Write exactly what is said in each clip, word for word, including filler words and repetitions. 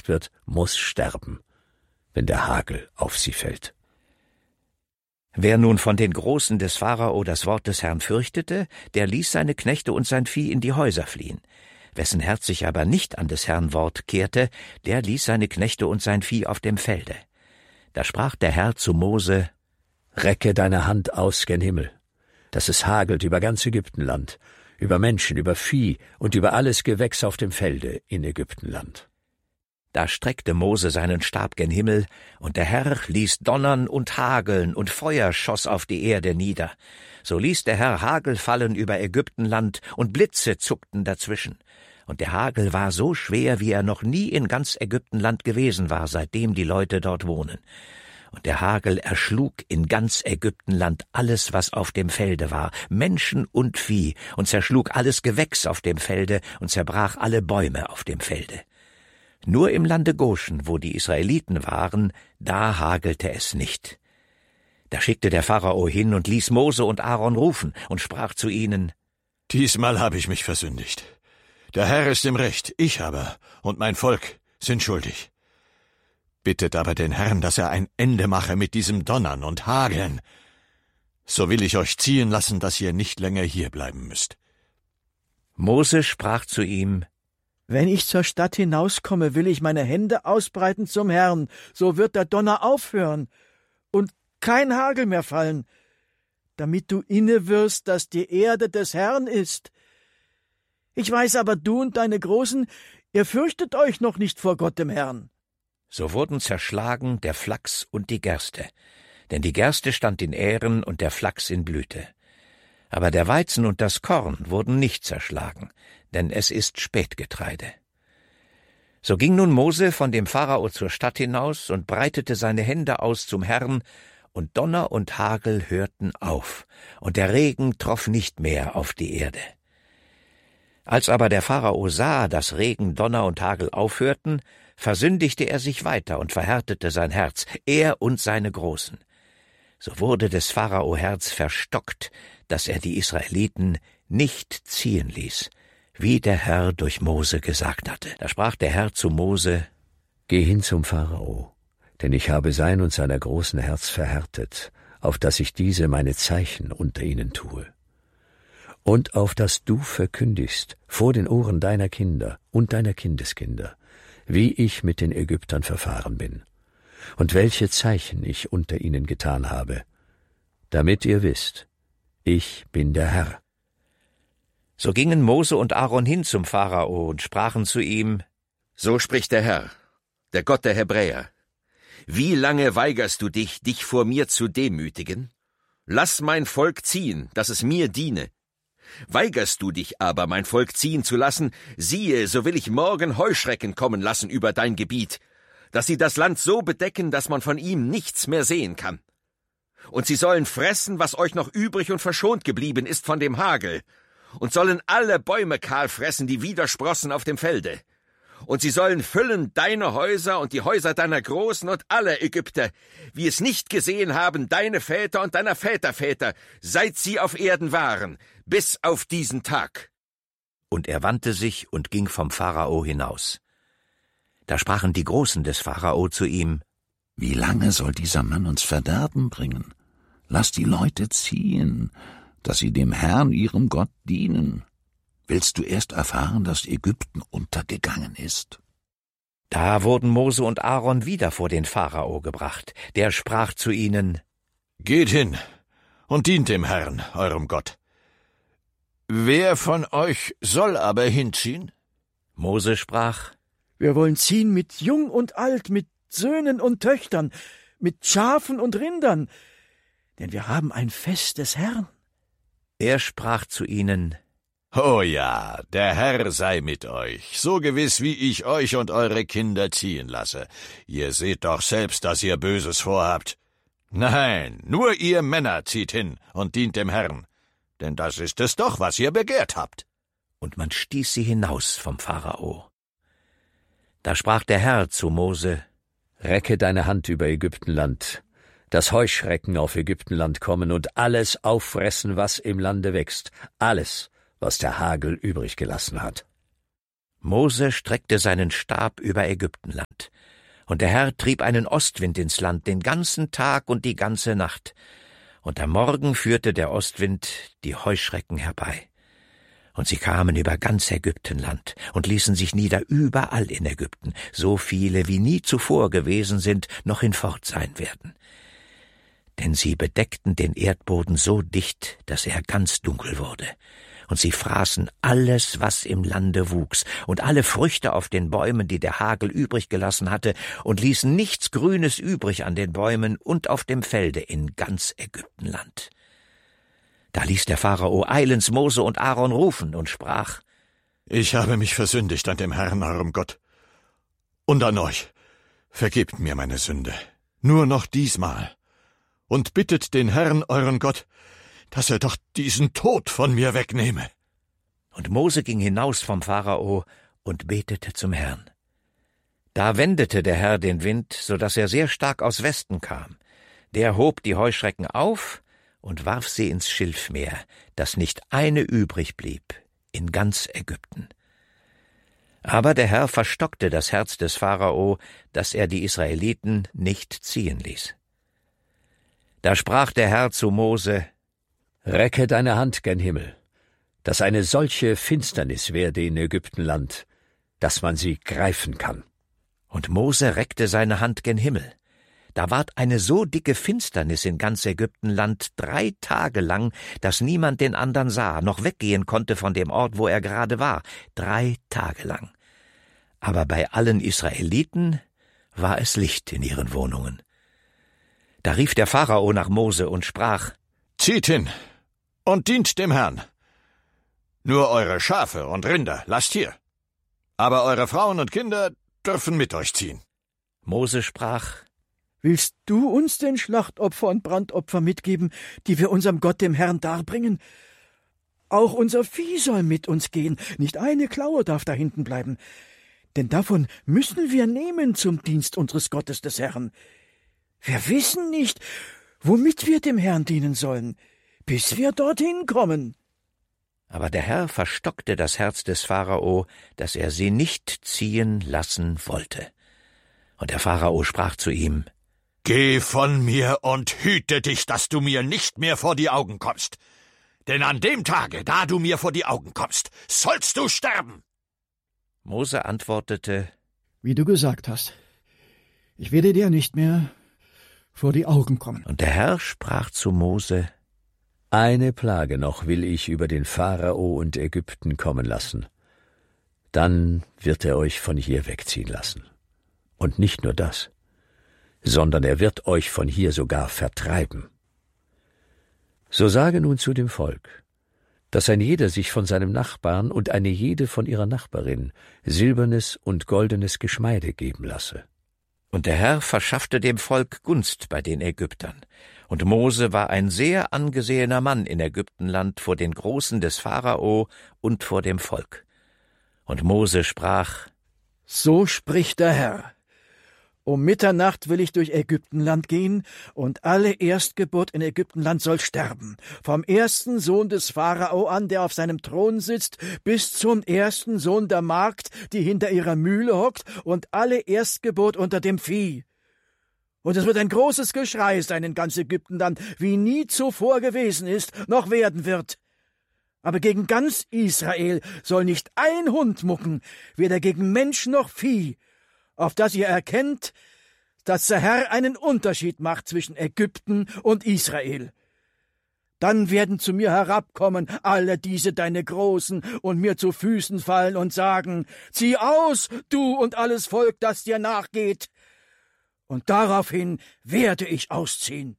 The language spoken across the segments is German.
gemacht wird, muss sterben, wenn der Hagel auf sie fällt. Wer nun von den Großen des Pharao das Wort des Herrn fürchtete, der ließ seine Knechte und sein Vieh in die Häuser fliehen. Wessen Herz sich aber nicht an des Herrn Wort kehrte, der ließ seine Knechte und sein Vieh auf dem Felde. Da sprach der Herr zu Mose: Recke deine Hand aus gen Himmel, dass es hagelt über ganz Ägyptenland, über Menschen, über Vieh und über alles Gewächs auf dem Felde in Ägyptenland. Da streckte Mose seinen Stab gen Himmel, und der Herr ließ donnern und hageln, und Feuer schoss auf die Erde nieder. So ließ der Herr Hagel fallen über Ägyptenland, und Blitze zuckten dazwischen. Und der Hagel war so schwer, wie er noch nie in ganz Ägyptenland gewesen war, seitdem die Leute dort wohnen. Und der Hagel erschlug in ganz Ägyptenland alles, was auf dem Felde war, Menschen und Vieh, und zerschlug alles Gewächs auf dem Felde und zerbrach alle Bäume auf dem Felde. Nur im Lande Goshen, wo die Israeliten waren, da hagelte es nicht. Da schickte der Pharao hin und ließ Mose und Aaron rufen und sprach zu ihnen: Diesmal habe ich mich versündigt. Der Herr ist im Recht, ich aber und mein Volk sind schuldig. Bittet aber den Herrn, dass er ein Ende mache mit diesem Donnern und Hageln. So will ich euch ziehen lassen, dass ihr nicht länger hier bleiben müsst. Mose sprach zu ihm: Wenn ich zur Stadt hinauskomme, will ich meine Hände ausbreiten zum Herrn, so wird der Donner aufhören und kein Hagel mehr fallen, damit du inne wirst, dass die Erde des Herrn ist. Ich weiß aber, du und deine Großen, ihr fürchtet euch noch nicht vor Gott dem Herrn. So wurden zerschlagen der Flachs und die Gerste, denn die Gerste stand in Ähren und der Flachs in Blüte. Aber der Weizen und das Korn wurden nicht zerschlagen, denn es ist Spätgetreide. So ging nun Mose von dem Pharao zur Stadt hinaus und breitete seine Hände aus zum Herrn, und Donner und Hagel hörten auf, und der Regen troff nicht mehr auf die Erde. Als aber der Pharao sah, dass Regen, Donner und Hagel aufhörten, versündigte er sich weiter und verhärtete sein Herz, er und seine Großen. So wurde des Pharao Herz verstockt, dass er die Israeliten nicht ziehen ließ, wie der Herr durch Mose gesagt hatte. Da sprach der Herr zu Mose: Geh hin zum Pharao, denn ich habe sein und seiner großen Herz verhärtet, auf dass ich diese meine Zeichen unter ihnen tue. Und auf dass du verkündigst vor den Ohren deiner Kinder und deiner Kindeskinder, wie ich mit den Ägyptern verfahren bin, und welche Zeichen ich unter ihnen getan habe, damit ihr wisst, ich bin der Herr. So gingen Mose und Aaron hin zum Pharao und sprachen zu ihm: So spricht der Herr, der Gott der Hebräer. Wie lange weigerst du dich, dich vor mir zu demütigen? Lass mein Volk ziehen, dass es mir diene. Weigerst du dich aber, mein Volk ziehen zu lassen, siehe, so will ich morgen Heuschrecken kommen lassen über dein Gebiet, dass sie das Land so bedecken, dass man von ihm nichts mehr sehen kann. Und sie sollen fressen, was euch noch übrig und verschont geblieben ist von dem Hagel, und sollen alle Bäume kahl fressen, die wieder sprossen auf dem Felde. Und sie sollen füllen deine Häuser und die Häuser deiner Großen und aller Ägypter, wie es nicht gesehen haben deine Väter und deiner Väterväter, seit sie auf Erden waren, bis auf diesen Tag. Und er wandte sich und ging vom Pharao hinaus. Da sprachen die Großen des Pharao zu ihm: Wie lange soll dieser Mann uns Verderben bringen? Lass die Leute ziehen, dass sie dem Herrn, ihrem Gott, dienen. Willst du erst erfahren, dass Ägypten untergegangen ist? Da wurden Mose und Aaron wieder vor den Pharao gebracht. Der sprach zu ihnen: Geht hin und dient dem Herrn, eurem Gott. Wer von euch soll aber hinziehen? Mose sprach: Wir wollen ziehen mit Jung und Alt, mit Söhnen und Töchtern, mit Schafen und Rindern, denn wir haben ein Fest des Herrn. Er sprach zu ihnen: Oh ja, der Herr sei mit euch, so gewiss, wie ich euch und eure Kinder ziehen lasse. Ihr seht doch selbst, dass ihr Böses vorhabt. Nein, nur ihr Männer zieht hin und dient dem Herrn, denn das ist es doch, was ihr begehrt habt. Und man stieß sie hinaus vom Pharao. Da sprach der Herr zu Mose: Recke deine Hand über Ägyptenland, dass Heuschrecken auf Ägyptenland kommen und alles auffressen, was im Lande wächst, alles, was der Hagel übrig gelassen hat. Mose streckte seinen Stab über Ägyptenland, und der Herr trieb einen Ostwind ins Land den ganzen Tag und die ganze Nacht, und am Morgen führte der Ostwind die Heuschrecken herbei. Und sie kamen über ganz Ägyptenland und ließen sich nieder überall in Ägypten, so viele wie nie zuvor gewesen sind, noch hinfort sein werden. Denn sie bedeckten den Erdboden so dicht, dass er ganz dunkel wurde. Und sie fraßen alles, was im Lande wuchs, und alle Früchte auf den Bäumen, die der Hagel übrig gelassen hatte, und ließen nichts Grünes übrig an den Bäumen und auf dem Felde in ganz Ägyptenland. Da ließ der Pharao eilends Mose und Aaron rufen und sprach: Ich habe mich versündigt an dem Herrn, eurem Gott, und an euch. Vergebt mir meine Sünde, nur noch diesmal, und bittet den Herrn, euren Gott, dass er doch diesen Tod von mir wegnehme. Und Mose ging hinaus vom Pharao und betete zum Herrn. Da wendete der Herr den Wind, so daß er sehr stark aus Westen kam. Der hob die Heuschrecken auf und warf sie ins Schilfmeer, dass nicht eine übrig blieb in ganz Ägypten. Aber der Herr verstockte das Herz des Pharao, dass er die Israeliten nicht ziehen ließ. Da sprach der Herr zu Mose: Recke deine Hand gen Himmel, dass eine solche Finsternis werde in Ägyptenland, dass man sie greifen kann. Und Mose reckte seine Hand gen Himmel. Da ward eine so dicke Finsternis in ganz Ägyptenland drei Tage lang, dass niemand den andern sah, noch weggehen konnte von dem Ort, wo er gerade war, drei Tage lang. Aber bei allen Israeliten war es Licht in ihren Wohnungen. Da rief der Pharao nach Mose und sprach: Zieht hin und dient dem Herrn. Nur eure Schafe und Rinder lasst hier, aber eure Frauen und Kinder dürfen mit euch ziehen. Mose sprach: Willst du uns denn Schlachtopfer und Brandopfer mitgeben, die wir unserem Gott, dem Herrn, darbringen? Auch unser Vieh soll mit uns gehen, nicht eine Klaue darf da hinten bleiben. Denn davon müssen wir nehmen zum Dienst unseres Gottes, des Herrn. Wir wissen nicht, womit wir dem Herrn dienen sollen, bis wir dorthin kommen. Aber der Herr verstockte das Herz des Pharao, dass er sie nicht ziehen lassen wollte. Und der Pharao sprach zu ihm: Geh von mir und hüte dich, dass du mir nicht mehr vor die Augen kommst. Denn an dem Tage, da du mir vor die Augen kommst, sollst du sterben. Mose antwortete: Wie du gesagt hast, ich werde dir nicht mehr vor die Augen kommen. Und der Herr sprach zu Mose: Eine Plage noch will ich über den Pharao und Ägypten kommen lassen. Dann wird er euch von hier wegziehen lassen. Und nicht nur das, sondern er wird euch von hier sogar vertreiben. So sage nun zu dem Volk, dass ein jeder sich von seinem Nachbarn und eine jede von ihrer Nachbarin silbernes und goldenes Geschmeide geben lasse. Und der Herr verschaffte dem Volk Gunst bei den Ägyptern. Und Mose war ein sehr angesehener Mann in Ägyptenland vor den Großen des Pharao und vor dem Volk. Und Mose sprach: So spricht der Herr: Um Mitternacht will ich durch Ägyptenland gehen, und alle Erstgeburt in Ägyptenland soll sterben, vom ersten Sohn des Pharao an, der auf seinem Thron sitzt, bis zum ersten Sohn der Magd, die hinter ihrer Mühle hockt, und alle Erstgeburt unter dem Vieh. Und es wird ein großes Geschrei sein in ganz Ägyptenland, wie nie zuvor gewesen ist, noch werden wird. Aber gegen ganz Israel soll nicht ein Hund mucken, weder gegen Mensch noch Vieh, auf das ihr erkennt, dass der Herr einen Unterschied macht zwischen Ägypten und Israel. Dann werden zu mir herabkommen alle diese deine Großen und mir zu Füßen fallen und sagen: Zieh aus, du und alles Volk, das dir nachgeht. Und daraufhin werde ich ausziehen.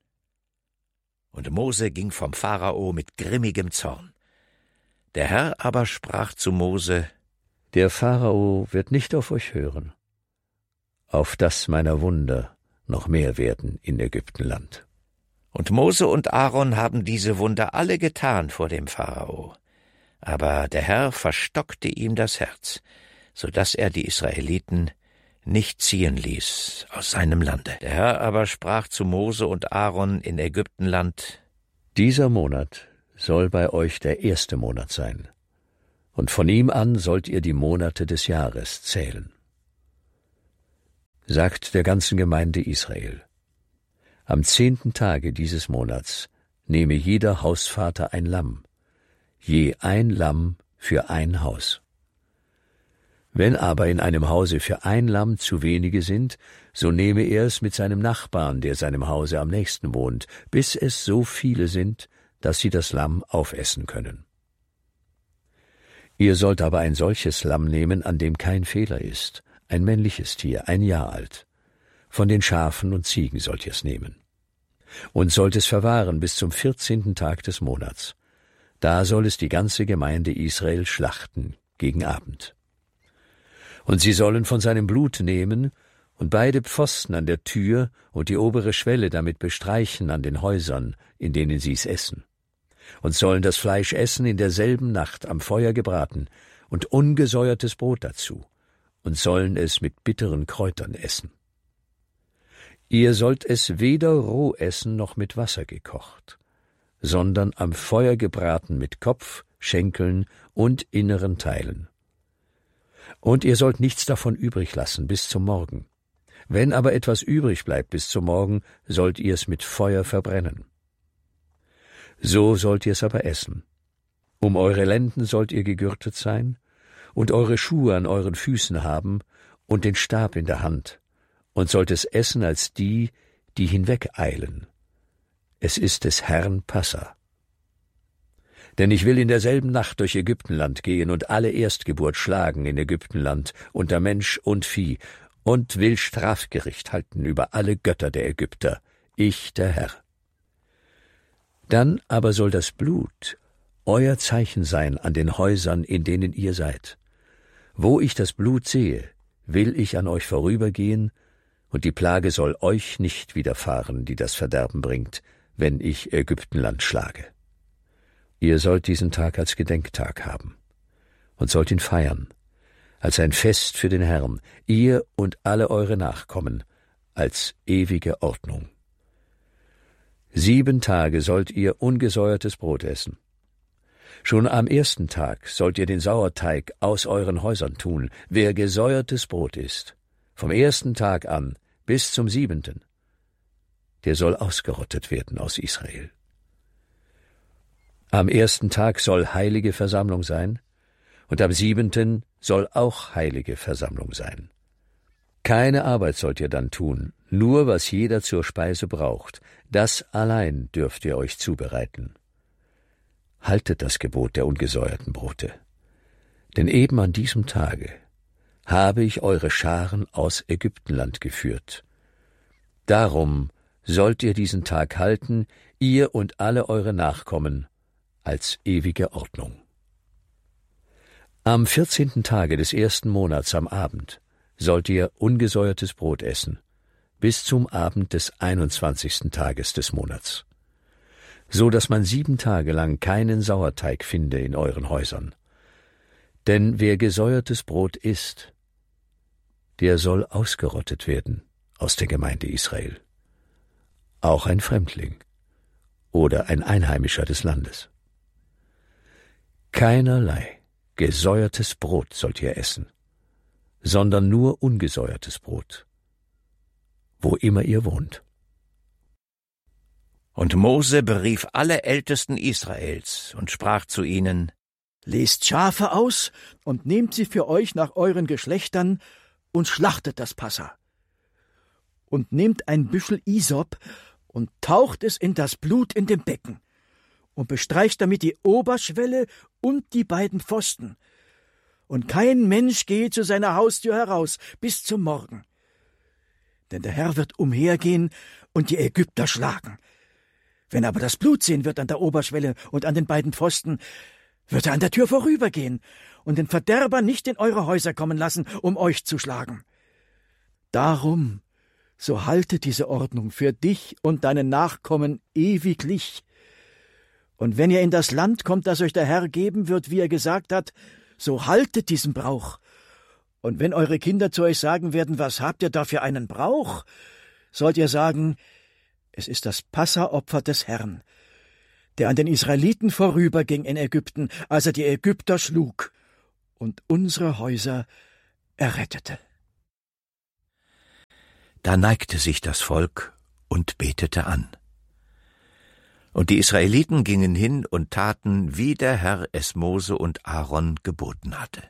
Und Mose ging vom Pharao mit grimmigem Zorn. Der Herr aber sprach zu Mose: Der Pharao wird nicht auf euch hören, auf dass meiner Wunder noch mehr werden in Ägyptenland. Und Mose und Aaron haben diese Wunder alle getan vor dem Pharao. Aber der Herr verstockte ihm das Herz, so daß er die Israeliten nicht ziehen ließ aus seinem Lande. Der Herr aber sprach zu Mose und Aaron in Ägyptenland: Dieser Monat soll bei euch der erste Monat sein, und von ihm an sollt ihr die Monate des Jahres zählen. Sagt der ganzen Gemeinde Israel: Am zehnten Tage dieses Monats nehme jeder Hausvater ein Lamm, je ein Lamm für ein Haus. Wenn aber in einem Hause für ein Lamm zu wenige sind, so nehme er es mit seinem Nachbarn, der seinem Hause am nächsten wohnt, bis es so viele sind, dass sie das Lamm aufessen können. Ihr sollt aber ein solches Lamm nehmen, an dem kein Fehler ist, ein männliches Tier, ein Jahr alt. Von den Schafen und Ziegen sollt ihr es nehmen. Und sollt es verwahren bis zum vierzehnten Tag des Monats. Da soll es die ganze Gemeinde Israel schlachten, gegen Abend. Und sie sollen von seinem Blut nehmen und beide Pfosten an der Tür und die obere Schwelle damit bestreichen an den Häusern, in denen sie es essen. Und sollen das Fleisch essen in derselben Nacht am Feuer gebraten und ungesäuertes Brot dazu, und sollen es mit bitteren Kräutern essen. Ihr sollt es weder roh essen noch mit Wasser gekocht, sondern am Feuer gebraten mit Kopf, Schenkeln und inneren Teilen. Und ihr sollt nichts davon übrig lassen bis zum Morgen. Wenn aber etwas übrig bleibt bis zum Morgen, sollt ihr es mit Feuer verbrennen. So sollt ihr es aber essen. Um eure Lenden sollt ihr gegürtet sein, und eure Schuhe an euren Füßen haben und den Stab in der Hand, und sollt es essen als die, die hinwegeilen. Es ist des Herrn Passa. Denn ich will in derselben Nacht durch Ägyptenland gehen und alle Erstgeburt schlagen in Ägyptenland, unter Mensch und Vieh, und will Strafgericht halten über alle Götter der Ägypter, ich der Herr. Dann aber soll das Blut euer Zeichen sein an den Häusern, in denen ihr seid. Wo ich das Blut sehe, will ich an euch vorübergehen, und die Plage soll euch nicht widerfahren, die das Verderben bringt, wenn ich Ägyptenland schlage. Ihr sollt diesen Tag als Gedenktag haben und sollt ihn feiern, als ein Fest für den Herrn, ihr und alle eure Nachkommen, als ewige Ordnung. Sieben Tage sollt ihr ungesäuertes Brot essen. Schon am ersten Tag sollt ihr den Sauerteig aus euren Häusern tun, wer gesäuertes Brot isst, vom ersten Tag an bis zum siebenten, der soll ausgerottet werden aus Israel. Am ersten Tag soll heilige Versammlung sein, und am siebenten soll auch heilige Versammlung sein. Keine Arbeit sollt ihr dann tun, nur was jeder zur Speise braucht, das allein dürft ihr euch zubereiten. Haltet das Gebot der ungesäuerten Brote, denn eben an diesem Tage habe ich eure Scharen aus Ägyptenland geführt. Darum sollt ihr diesen Tag halten, ihr und alle eure Nachkommen, als ewige Ordnung. Am vierzehnten Tage des ersten Monats am Abend sollt ihr ungesäuertes Brot essen, bis zum Abend des einundzwanzigsten Tages des Monats, so dass man sieben Tage lang keinen Sauerteig finde in euren Häusern. Denn wer gesäuertes Brot isst, der soll ausgerottet werden aus der Gemeinde Israel, auch ein Fremdling oder ein Einheimischer des Landes. Keinerlei gesäuertes Brot sollt ihr essen, sondern nur ungesäuertes Brot, wo immer ihr wohnt. Und Mose berief alle Ältesten Israels und sprach zu ihnen: Lest Schafe aus und nehmt sie für euch nach euren Geschlechtern und schlachtet das Passa. Und nehmt ein Büschel Isop und taucht es in das Blut in dem Becken und bestreicht damit die Oberschwelle und die beiden Pfosten. Und kein Mensch gehe zu seiner Haustür heraus bis zum Morgen. Denn der Herr wird umhergehen und die Ägypter schlagen. Wenn aber das Blut sehen wird an der Oberschwelle und an den beiden Pfosten, wird er an der Tür vorübergehen und den Verderber nicht in eure Häuser kommen lassen, um euch zu schlagen. Darum, so halte diese Ordnung für dich und deine Nachkommen ewiglich. Und wenn ihr in das Land kommt, das euch der Herr geben wird, wie er gesagt hat, so haltet diesen Brauch. Und wenn eure Kinder zu euch sagen werden, was habt ihr da für einen Brauch, sollt ihr sagen, es ist das Passaopfer des Herrn, der an den Israeliten vorüberging in Ägypten, als er die Ägypter schlug. und unsere Häuser errettete. Da neigte sich das Volk und betete an. Und die Israeliten gingen hin und taten, wie der Herr es Mose und Aaron geboten hatte.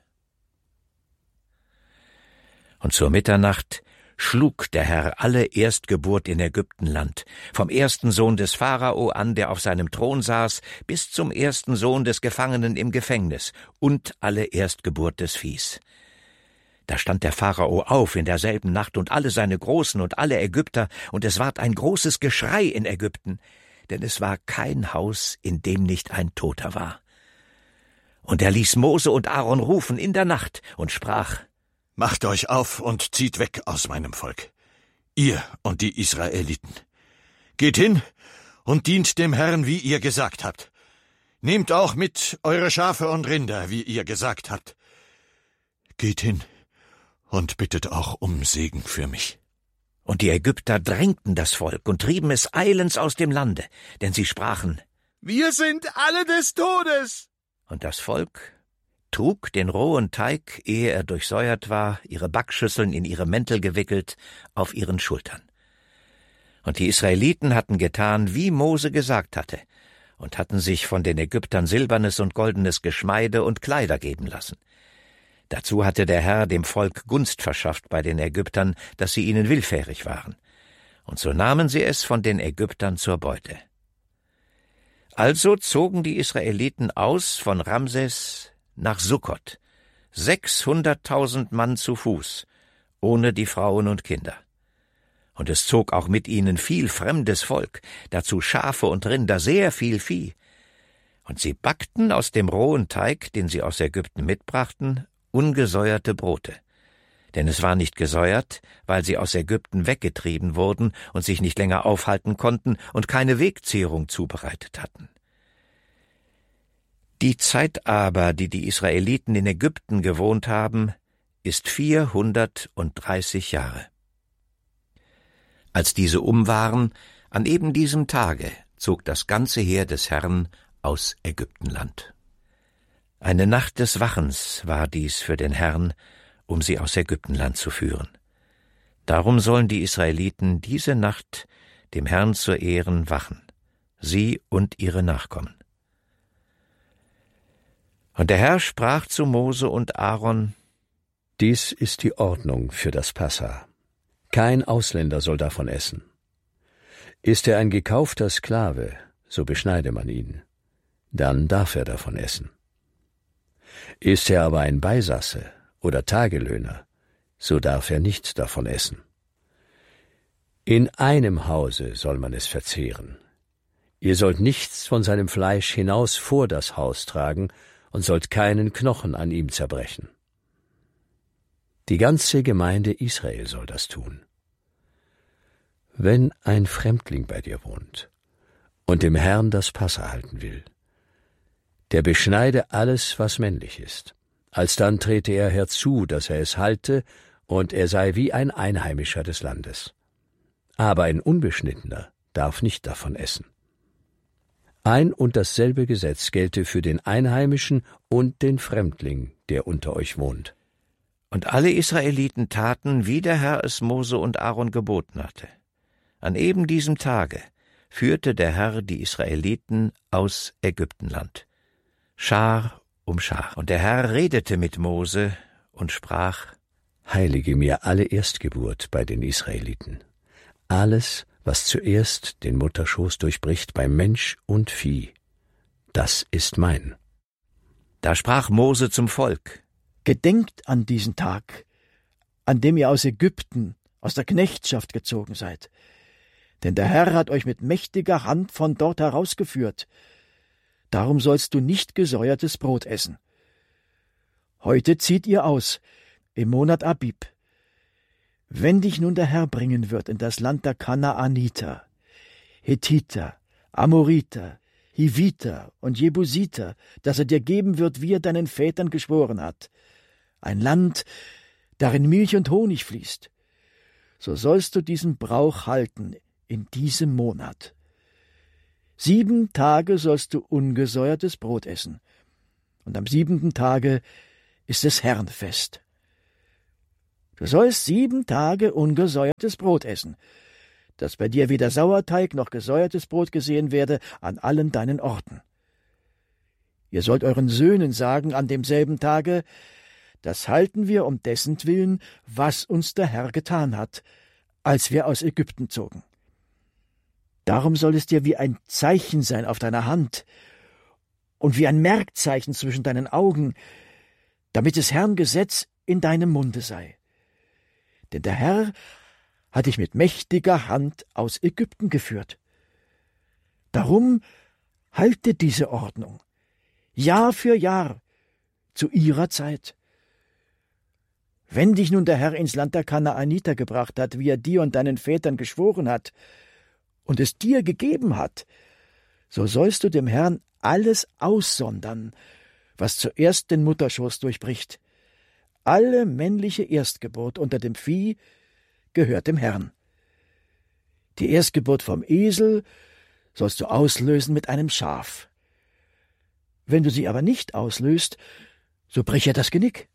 Und zur Mitternacht schlug der Herr alle Erstgeburt in Ägyptenland, vom ersten Sohn des Pharao an, der auf seinem Thron saß, bis zum ersten Sohn des Gefangenen im Gefängnis und alle Erstgeburt des Viehs. Da stand der Pharao auf in derselben Nacht und alle seine Großen und alle Ägypter, und es ward ein großes Geschrei in Ägypten, denn es war kein Haus, in dem nicht ein Toter war. Und er ließ Mose und Aaron rufen in der Nacht und sprach: Macht euch auf und zieht weg aus meinem Volk, ihr und die Israeliten. Geht hin und dient dem Herrn, wie ihr gesagt habt. Nehmt auch mit eure Schafe und Rinder, wie ihr gesagt habt. Geht hin und bittet auch um Segen für mich. Und die Ägypter drängten das Volk und trieben es eilends aus dem Lande, denn sie sprachen: Wir sind alle des Todes. Und das Volk trug den rohen Teig, ehe er durchsäuert war, ihre Backschüsseln in ihre Mäntel gewickelt, auf ihren Schultern. Und die Israeliten hatten getan, wie Mose gesagt hatte, und hatten sich von den Ägyptern silbernes und goldenes Geschmeide und Kleider geben lassen. Dazu hatte der Herr dem Volk Gunst verschafft bei den Ägyptern, dass sie ihnen willfährig waren. Und so nahmen sie es von den Ägyptern zur Beute. Also zogen die Israeliten aus von Ramses nach Sukkot, sechshunderttausend Mann zu Fuß, ohne die Frauen und Kinder. Und es zog auch mit ihnen viel fremdes Volk, dazu Schafe und Rinder, sehr viel Vieh. Und sie backten aus dem rohen Teig, den sie aus Ägypten mitbrachten, ungesäuerte Brote. Denn es war nicht gesäuert, weil sie aus Ägypten weggetrieben wurden und sich nicht länger aufhalten konnten und keine Wegzehrung zubereitet hatten. Die Zeit aber, die die Israeliten in Ägypten gewohnt haben, ist vierhundertdreißig Jahre. Als diese um waren, an eben diesem Tage zog das ganze Heer des Herrn aus Ägyptenland. Eine Nacht des Wachens war dies für den Herrn, um sie aus Ägyptenland zu führen. Darum sollen die Israeliten diese Nacht dem Herrn zu Ehren wachen, sie und ihre Nachkommen. Und der Herr sprach zu Mose und Aaron: Dies ist die Ordnung für das Passa. Kein Ausländer soll davon essen. Ist er ein gekaufter Sklave, so beschneide man ihn. Dann darf er davon essen. Ist er aber ein Beisasse oder Tagelöhner, so darf er nicht davon essen. In einem Hause soll man es verzehren. Ihr sollt nichts von seinem Fleisch hinaus vor das Haus tragen und sollt keinen Knochen an ihm zerbrechen. Die ganze Gemeinde Israel soll das tun. Wenn ein Fremdling bei dir wohnt und dem Herrn das Passa halten will, der beschneide alles, was männlich ist. Alsdann trete er herzu, dass er es halte, und er sei wie ein Einheimischer des Landes. Aber ein Unbeschnittener darf nicht davon essen. Ein und dasselbe Gesetz gelte für den Einheimischen und den Fremdling, der unter euch wohnt. Und alle Israeliten taten, wie der Herr es Mose und Aaron geboten hatte. An eben diesem Tage führte der Herr die Israeliten aus Ägyptenland, Schar um Schar. Und der Herr redete mit Mose und sprach: Heilige mir alle Erstgeburt bei den Israeliten. Alles, was zuerst den Mutterschoß durchbricht bei Mensch und Vieh, das ist mein. Da sprach Mose zum Volk: Gedenkt an diesen Tag, an dem ihr aus Ägypten, aus der Knechtschaft gezogen seid. Denn der Herr hat euch mit mächtiger Hand von dort herausgeführt. Darum sollst du nicht gesäuertes Brot essen. Heute zieht ihr aus, im Monat Abib. Wenn dich nun der Herr bringen wird in das Land der Kanaaniter, Hethiter, Amoriter, Hiviter und Jebusiter, das er dir geben wird, wie er deinen Vätern geschworen hat, ein Land, darin Milch und Honig fließt, so sollst du diesen Brauch halten in diesem Monat. Sieben Tage sollst du ungesäuertes Brot essen, und am siebenten Tage ist des Herrn Fest. Du sollst sieben Tage ungesäuertes Brot essen, dass bei dir weder Sauerteig noch gesäuertes Brot gesehen werde an allen deinen Orten. Ihr sollt euren Söhnen sagen an demselben Tage, das halten wir um dessentwillen, was uns der Herr getan hat, als wir aus Ägypten zogen. Darum soll es dir wie ein Zeichen sein auf deiner Hand und wie ein Merkzeichen zwischen deinen Augen, damit des Herrn Gesetz in deinem Munde sei. Denn der Herr hat dich mit mächtiger Hand aus Ägypten geführt. Darum halte diese Ordnung, Jahr für Jahr, zu ihrer Zeit. Wenn dich nun der Herr ins Land der Kanaaniter gebracht hat, wie er dir und deinen Vätern geschworen hat, und es dir gegeben hat, so sollst du dem Herrn alles aussondern, was zuerst den Mutterschoß durchbricht. Alle männliche Erstgeburt unter dem Vieh gehört dem Herrn. Die Erstgeburt vom Esel sollst du auslösen mit einem Schaf. Wenn du sie aber nicht auslöst, so brich er das Genick.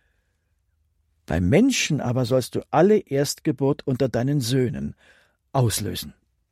Beim Menschen aber sollst du alle Erstgeburt unter deinen Söhnen auslösen.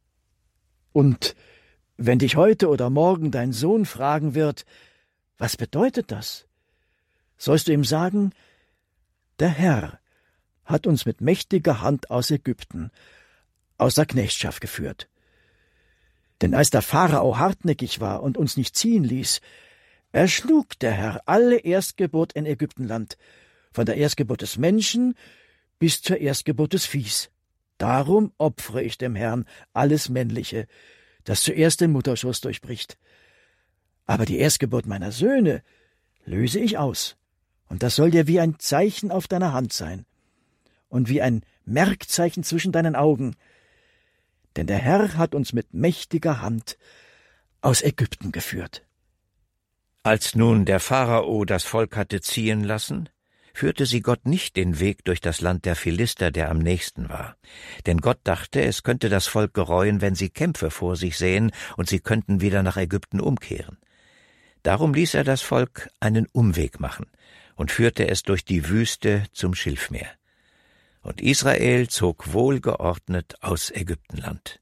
Und wenn dich heute oder morgen dein Sohn fragen wird, was bedeutet das, sollst du ihm sagen, der Herr hat uns mit mächtiger Hand aus Ägypten, aus der Knechtschaft geführt. Denn als der Pharao hartnäckig war und uns nicht ziehen ließ, erschlug der Herr alle Erstgeburt in Ägyptenland, von der Erstgeburt des Menschen bis zur Erstgeburt des Viehs. Darum opfere ich dem Herrn alles Männliche, das zuerst den Mutterschoß durchbricht. Aber die Erstgeburt meiner Söhne löse ich aus, und das soll dir wie ein Zeichen auf deiner Hand sein und wie ein Merkzeichen zwischen deinen Augen, denn der Herr hat uns mit mächtiger Hand aus Ägypten geführt. Als nun der Pharao das Volk hatte ziehen lassen, führte sie Gott nicht den Weg durch das Land der Philister, der am nächsten war. Denn Gott dachte, es könnte das Volk gereuen, wenn sie Kämpfe vor sich sehen, und sie könnten wieder nach Ägypten umkehren. Darum ließ er das Volk einen Umweg machen und führte es durch die Wüste zum Schilfmeer. Und Israel zog wohlgeordnet aus Ägyptenland.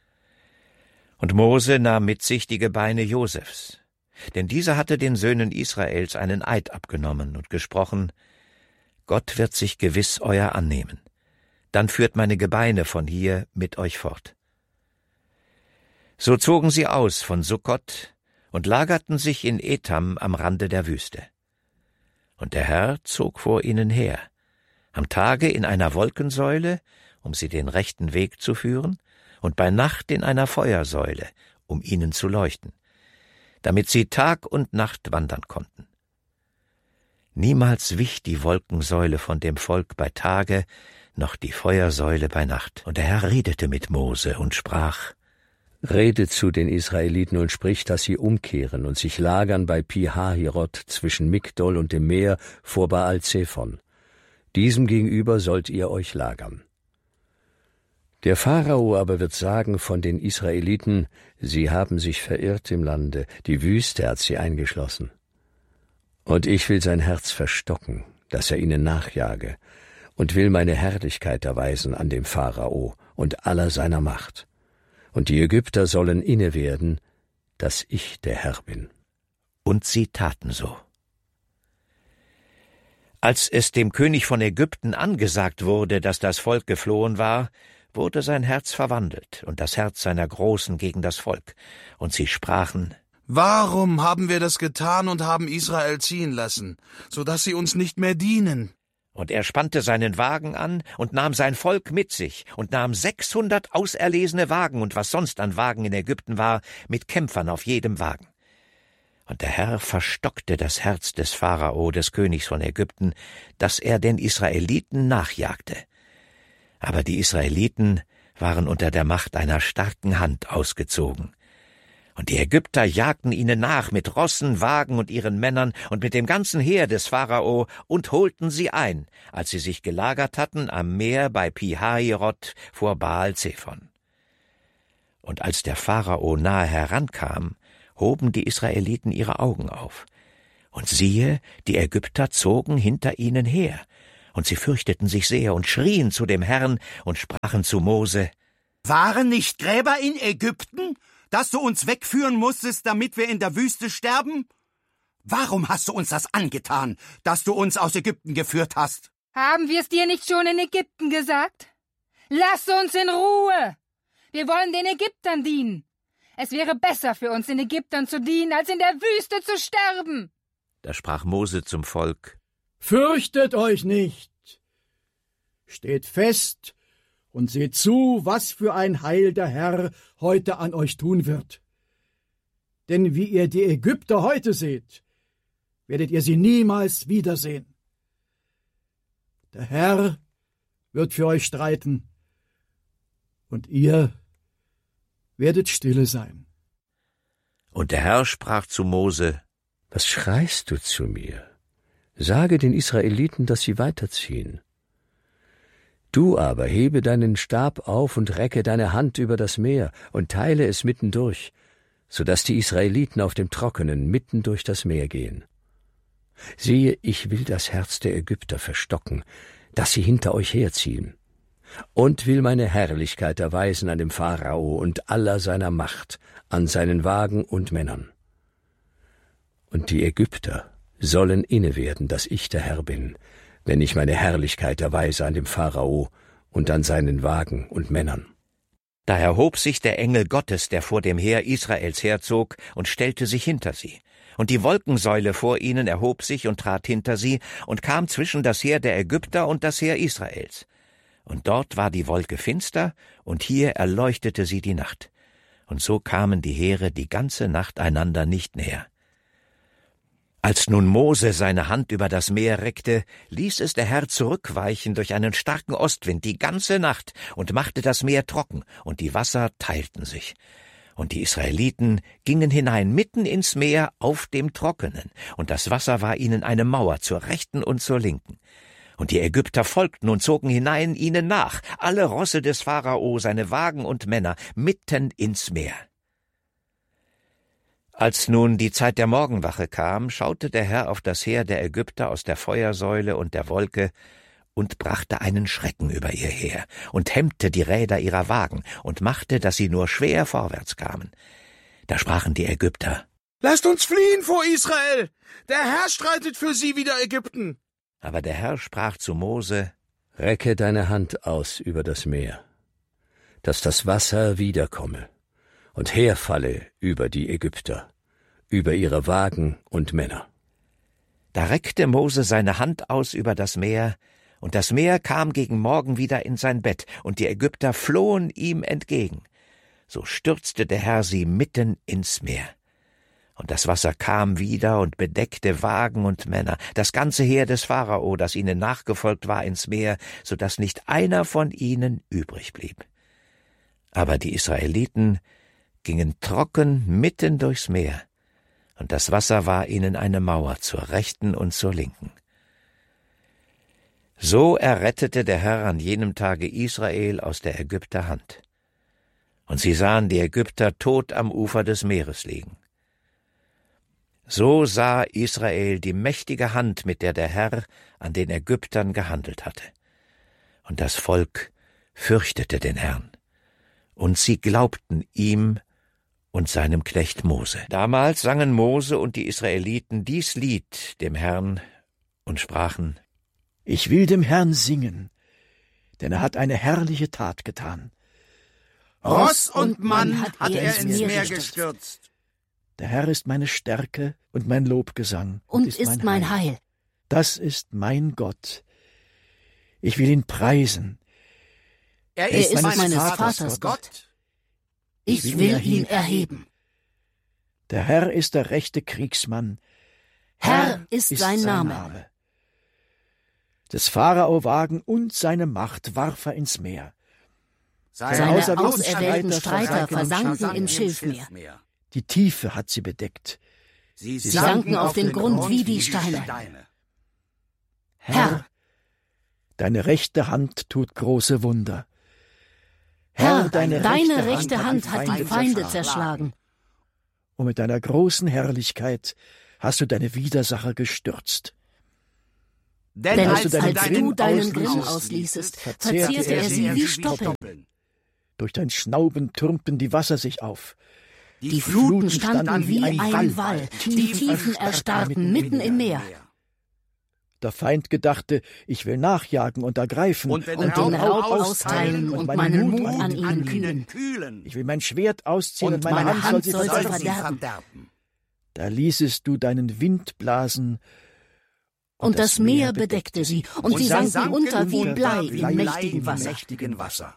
Und Mose nahm mit sich die Gebeine Josefs, denn dieser hatte den Söhnen Israels einen Eid abgenommen und gesprochen, Gott wird sich gewiss euer annehmen. Dann führt meine Gebeine von hier mit euch fort. So zogen sie aus von Sukkot und lagerten sich in Etam am Rande der Wüste. Und der Herr zog vor ihnen her, am Tage in einer Wolkensäule, um sie den rechten Weg zu führen, und bei Nacht in einer Feuersäule, um ihnen zu leuchten, damit sie Tag und Nacht wandern konnten. Niemals wich die Wolkensäule von dem Volk bei Tage, noch die Feuersäule bei Nacht. Und der Herr redete mit Mose und sprach, Redet zu den Israeliten und sprich, dass sie umkehren und sich lagern bei Pi-Hahirot zwischen Migdol und dem Meer vor Baal-Zephon. Diesem gegenüber sollt ihr euch lagern. Der Pharao aber wird sagen von den Israeliten, sie haben sich verirrt im Lande, die Wüste hat sie eingeschlossen. Und ich will sein Herz verstocken, dass er ihnen nachjage, und will meine Herrlichkeit erweisen an dem Pharao und aller seiner Macht. Und die Ägypter sollen inne werden, dass ich der Herr bin. Und sie taten so. Als es dem König von Ägypten angesagt wurde, dass das Volk geflohen war, wurde sein Herz verwandelt und das Herz seiner Großen gegen das Volk. Und sie sprachen, Warum haben wir das getan und haben Israel ziehen lassen, so dass sie uns nicht mehr dienen? Und er spannte seinen Wagen an und nahm sein Volk mit sich und nahm sechshundert auserlesene Wagen und was sonst an Wagen in Ägypten war, mit Kämpfern auf jedem Wagen. Und der Herr verstockte das Herz des Pharao, des Königs von Ägypten, dass er den Israeliten nachjagte. Aber die Israeliten waren unter der Macht einer starken Hand ausgezogen. Und die Ägypter jagten ihnen nach mit Rossen, Wagen und ihren Männern und mit dem ganzen Heer des Pharao und holten sie ein, als sie sich gelagert hatten am Meer bei Pi-Hahirot vor Baal-Zephon. Und als der Pharao nahe herankam, hoben die Israeliten ihre Augen auf. Und siehe, die Ägypter zogen hinter ihnen her, und sie fürchteten sich sehr und schrien zu dem Herrn und sprachen zu Mose: Waren nicht Gräber in Ägypten, dass du uns wegführen musstest, damit wir in der Wüste sterben? Warum hast du uns das angetan, dass du uns aus Ägypten geführt hast? Haben wir es dir nicht schon in Ägypten gesagt? Lass uns in Ruhe! Wir wollen den Ägyptern dienen. Es wäre besser für uns, den Ägyptern zu dienen, als in der Wüste zu sterben. Da sprach Mose zum Volk: Fürchtet euch nicht! Steht fest und seht zu, was für ein Heil der Herr heute an euch tun wird. Denn wie ihr die Ägypter heute seht, werdet ihr sie niemals wiedersehen. Der Herr wird für euch streiten, und ihr werdet stille sein. Und der Herr sprach zu Mose: Was schreist du zu mir? Sage den Israeliten, dass sie weiterziehen. Du aber hebe deinen Stab auf und recke deine Hand über das Meer und teile es mittendurch, so dass die Israeliten auf dem Trockenen mitten durch das Meer gehen. Siehe, ich will das Herz der Ägypter verstocken, dass sie hinter euch herziehen, und will meine Herrlichkeit erweisen an dem Pharao und aller seiner Macht, an seinen Wagen und Männern. Und die Ägypter sollen inne werden, dass ich der Herr bin, wenn ich meine Herrlichkeit erweise an dem Pharao und an seinen Wagen und Männern. Da erhob sich der Engel Gottes, der vor dem Heer Israels herzog, und stellte sich hinter sie. Und die Wolkensäule vor ihnen erhob sich und trat hinter sie und kam zwischen das Heer der Ägypter und das Heer Israels. Und dort war die Wolke finster, und hier erleuchtete sie die Nacht. Und so kamen die Heere die ganze Nacht einander nicht näher. Als nun Mose seine Hand über das Meer reckte, ließ es der Herr zurückweichen durch einen starken Ostwind die ganze Nacht und machte das Meer trocken, und die Wasser teilten sich. Und die Israeliten gingen hinein mitten ins Meer auf dem Trockenen, und das Wasser war ihnen eine Mauer zur Rechten und zur Linken. Und die Ägypter folgten und zogen hinein ihnen nach, alle Rosse des Pharao, seine Wagen und Männer, mitten ins Meer. Als nun die Zeit der Morgenwache kam, schaute der Herr auf das Heer der Ägypter aus der Feuersäule und der Wolke und brachte einen Schrecken über ihr Heer und hemmte die Räder ihrer Wagen und machte, dass sie nur schwer vorwärts kamen. Da sprachen die Ägypter: Lasst uns fliehen vor Israel! Der Herr streitet für sie wider Ägypten! Aber der Herr sprach zu Mose: Recke deine Hand aus über das Meer, dass das Wasser wiederkomme und herfalle über die Ägypter, über ihre Wagen und Männer. Da reckte Mose seine Hand aus über das Meer, und das Meer kam gegen Morgen wieder in sein Bett, und die Ägypter flohen ihm entgegen. So stürzte der Herr sie mitten ins Meer. Und das Wasser kam wieder und bedeckte Wagen und Männer, das ganze Heer des Pharao, das ihnen nachgefolgt war, ins Meer, so dass nicht einer von ihnen übrig blieb. Aber die Israeliten gingen trocken mitten durchs Meer, und das Wasser war ihnen eine Mauer zur Rechten und zur Linken. So errettete der Herr an jenem Tage Israel aus der Ägypter Hand. Und sie sahen die Ägypter tot am Ufer des Meeres liegen. So sah Israel die mächtige Hand, mit der der Herr an den Ägyptern gehandelt hatte. Und das Volk fürchtete den Herrn, und sie glaubten ihm und seinem Knecht Mose. Damals sangen Mose und die Israeliten dies Lied dem Herrn und sprachen: Ich will dem Herrn singen, denn er hat eine herrliche Tat getan. Ross und Mann hat, hat er ins Meer, Meer gestürzt. Der Herr ist meine Stärke und mein Lobgesang. Und, und ist, ist mein, mein Heil. Heil. Das ist mein Gott. Ich will ihn preisen. Er, er ist, ist meines, meines Vaters, Vaters Gott. Gott. Ich, ich will ihn erheben. Der Herr ist der rechte Kriegsmann. Herr ist, ist sein, sein Name. Name. Des Pharao Wagen und seine Macht warf er ins Meer. Seine, seine auserwählten, auserwählten Streiter versanken im Schilfmeer. Die Tiefe hat sie bedeckt. Sie, sie sanken auf den Grund, Grund wie die Steine. Steine. Herr, deine rechte Hand tut große Wunder. Herr, deine, deine rechte Hand hat die Feinde zerschlagen. Und mit deiner großen Herrlichkeit hast du deine Widersacher gestürzt. Denn, Denn als, als du deinen Grimm ausließest, verzehrte er sie wie Stoppeln. Durch dein Schnauben türmten die Wasser sich auf. Die, die Fluten standen wie ein Wall, Wall. Die Tiefen erstarrten mitten im Meer. Der Feind gedachte, ich will nachjagen und ergreifen und, und den Raub austeilen und, und meinen Mut an ihnen kühlen. Ich will mein Schwert ausziehen und, und meine, meine Hand, Hand soll sie verderben. verderben. Da ließest du deinen Wind blasen, und, und das, das Meer bedeckte sie, und, und sie sanken unter wie Blei im mächtigen Wasser. mächtigen Wasser.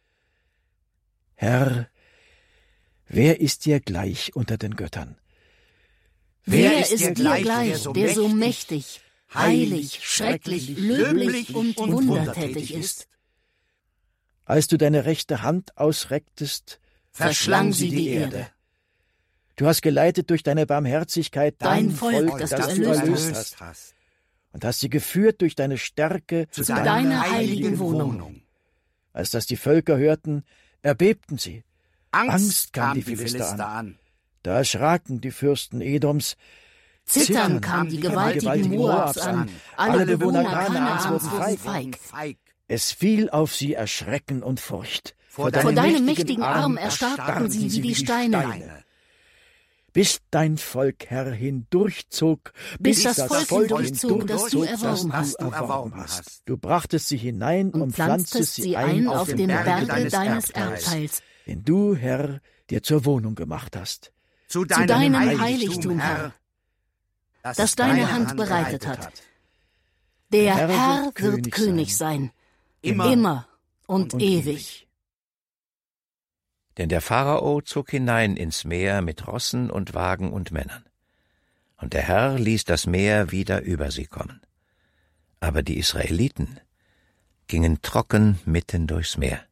Herr, wer ist dir gleich unter den Göttern? Wer, wer ist dir gleich, gleich der, so, der mächtig, so mächtig, heilig, schrecklich, löblich und, und wundertätig ist? Als du deine rechte Hand ausrecktest, verschlang sie die Erde. Du hast geleitet durch deine Barmherzigkeit dein, dein Volk, Volk, das, das du erlöst hast. hast. Und hast sie geführt durch deine Stärke zu, zu deiner, deiner heiligen Wohnung. Wohnung. Als das die Völker hörten, erbebten sie. Angst, Angst kam die Philister an. an. Da erschraken die Fürsten Edoms. Zittern kam die gewaltigen Moabs an. Alle Bewohner Kanaans wurden feig. feig. Es fiel auf sie Erschrecken und Furcht. Vor, Vor deinem, deinem mächtigen Arm erstarrten sie wie die Steine. Steine. Bis dein Volk, Herr, hindurchzog, bis, bis das, das Volk hindurchzog, das du erworben hast. erworben hast. Du brachtest sie hinein und, und pflanztest sie ein auf, auf dem Berge, Berge deines, deines Erbteils, den du, Herr, dir zur Wohnung gemacht hast. Zu deinem, Zu deinem Heiligtum, Heiligtum, Herr, das, das deine Hand bereitet hat. Der Herr, Herr wird König, König sein, immer, immer und, und ewig. ewig. Denn der Pharao zog hinein ins Meer mit Rossen und Wagen und Männern. Und der Herr ließ das Meer wieder über sie kommen. Aber die Israeliten gingen trocken mitten durchs Meer.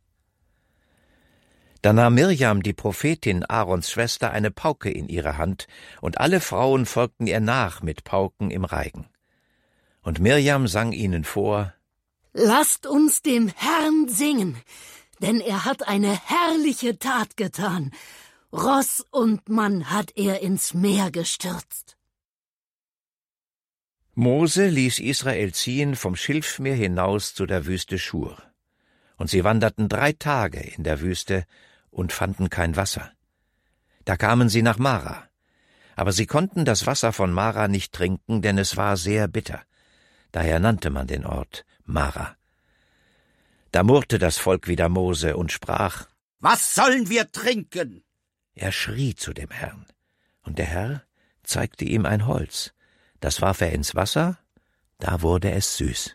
Da nahm Mirjam, die Prophetin, Aarons Schwester, eine Pauke in ihre Hand, und alle Frauen folgten ihr nach mit Pauken im Reigen. Und Mirjam sang ihnen vor: Lasst uns dem Herrn singen, denn er hat eine herrliche Tat getan. Ross und Mann hat er ins Meer gestürzt. Mose ließ Israel ziehen vom Schilfmeer hinaus zu der Wüste Schur. Und sie wanderten drei Tage in der Wüste und fanden kein Wasser. Da kamen sie nach Mara. Aber sie konnten das Wasser von Mara nicht trinken, denn es war sehr bitter. Daher nannte man den Ort Mara. Da murrte das Volk wider Mose und sprach: Was sollen wir trinken? Er schrie zu dem Herrn, und der Herr zeigte ihm ein Holz. Das warf er ins Wasser, da wurde es süß.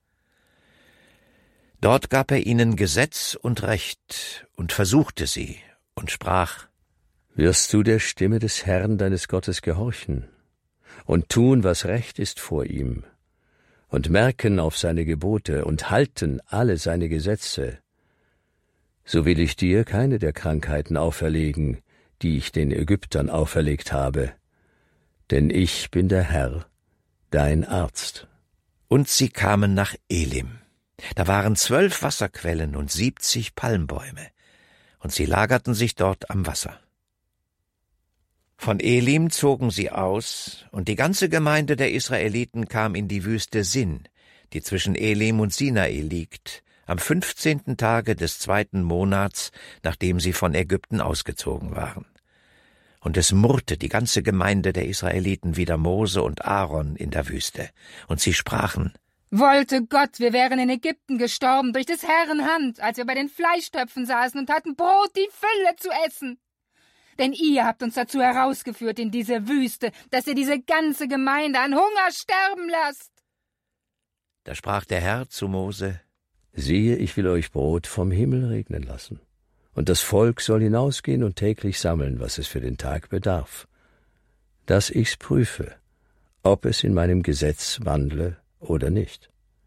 Dort gab er ihnen Gesetz und Recht und versuchte sie und sprach: Wirst du der Stimme des Herrn deines Gottes gehorchen und tun, was recht ist vor ihm, und merken auf seine Gebote und halten alle seine Gesetze, so will ich dir keine der Krankheiten auferlegen, die ich den Ägyptern auferlegt habe, denn ich bin der Herr, dein Arzt. Und sie kamen nach Elim. Da waren zwölf Wasserquellen und siebzig Palmbäume, und sie lagerten sich dort am Wasser. Von Elim zogen sie aus, und die ganze Gemeinde der Israeliten kam in die Wüste Sin, die zwischen Elim und Sinai liegt, am fünfzehnten Tage des zweiten Monats, nachdem sie von Ägypten ausgezogen waren. Und es murrte die ganze Gemeinde der Israeliten wider Mose und Aaron in der Wüste, und sie sprachen: Wollte Gott, wir wären in Ägypten gestorben durch des Herrn Hand, als wir bei den Fleischtöpfen saßen und hatten Brot die Fülle zu essen. Denn ihr habt uns dazu herausgeführt in diese Wüste, dass ihr diese ganze Gemeinde an Hunger sterben lasst. Da sprach der Herr zu Mose: Siehe, ich will euch Brot vom Himmel regnen lassen, und das Volk soll hinausgehen und täglich sammeln, was es für den Tag bedarf, dass ich's prüfe, ob es in meinem Gesetz wandle oder nicht.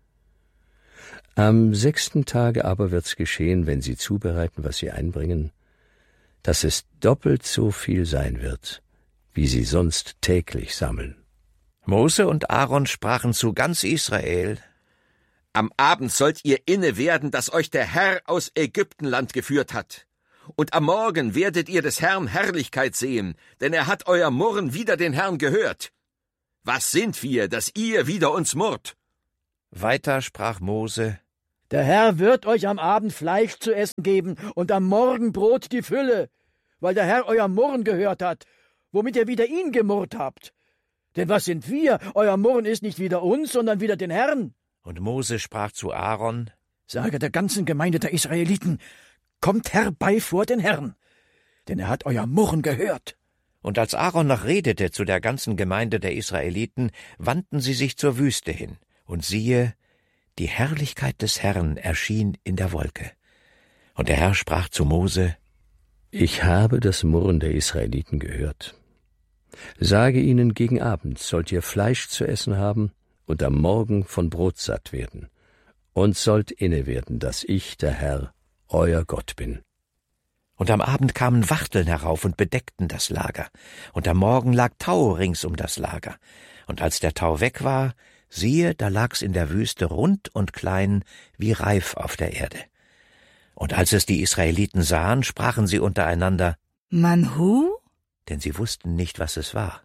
Am sechsten Tage aber wird's geschehen, wenn sie zubereiten, was sie einbringen, dass es doppelt so viel sein wird, wie sie sonst täglich sammeln. Mose und Aaron sprachen zu ganz Israel: Am Abend sollt ihr inne werden, dass euch der Herr aus Ägyptenland geführt hat. Und am Morgen werdet ihr des Herrn Herrlichkeit sehen, denn er hat euer Murren wider den Herrn gehört. Was sind wir, dass ihr wider uns murrt? Weiter sprach Mose: Der Herr wird euch am Abend Fleisch zu essen geben und am Morgen Brot die Fülle, weil der Herr euer Murren gehört hat, womit ihr wider ihn gemurrt habt. Denn was sind wir? Euer Murren ist nicht wider uns, sondern wider den Herrn. Und Mose sprach zu Aaron: Sage der ganzen Gemeinde der Israeliten: Kommt herbei vor den Herrn, denn er hat euer Murren gehört. Und als Aaron noch redete zu der ganzen Gemeinde der Israeliten, wandten sie sich zur Wüste hin. Und siehe, die Herrlichkeit des Herrn erschien in der Wolke. Und der Herr sprach zu Mose: Ich habe das Murren der Israeliten gehört. Sage ihnen, gegen Abend sollt ihr Fleisch zu essen haben und am Morgen von Brot satt werden, und sollt inne werden, dass ich, der Herr, euer Gott bin. Und am Abend kamen Wachteln herauf und bedeckten das Lager, und am Morgen lag Tau rings um das Lager. Und als der Tau weg war, siehe, da lag's in der Wüste rund und klein wie Reif auf der Erde. Und als es die Israeliten sahen, sprachen sie untereinander: Manhu? Denn sie wussten nicht, was es war.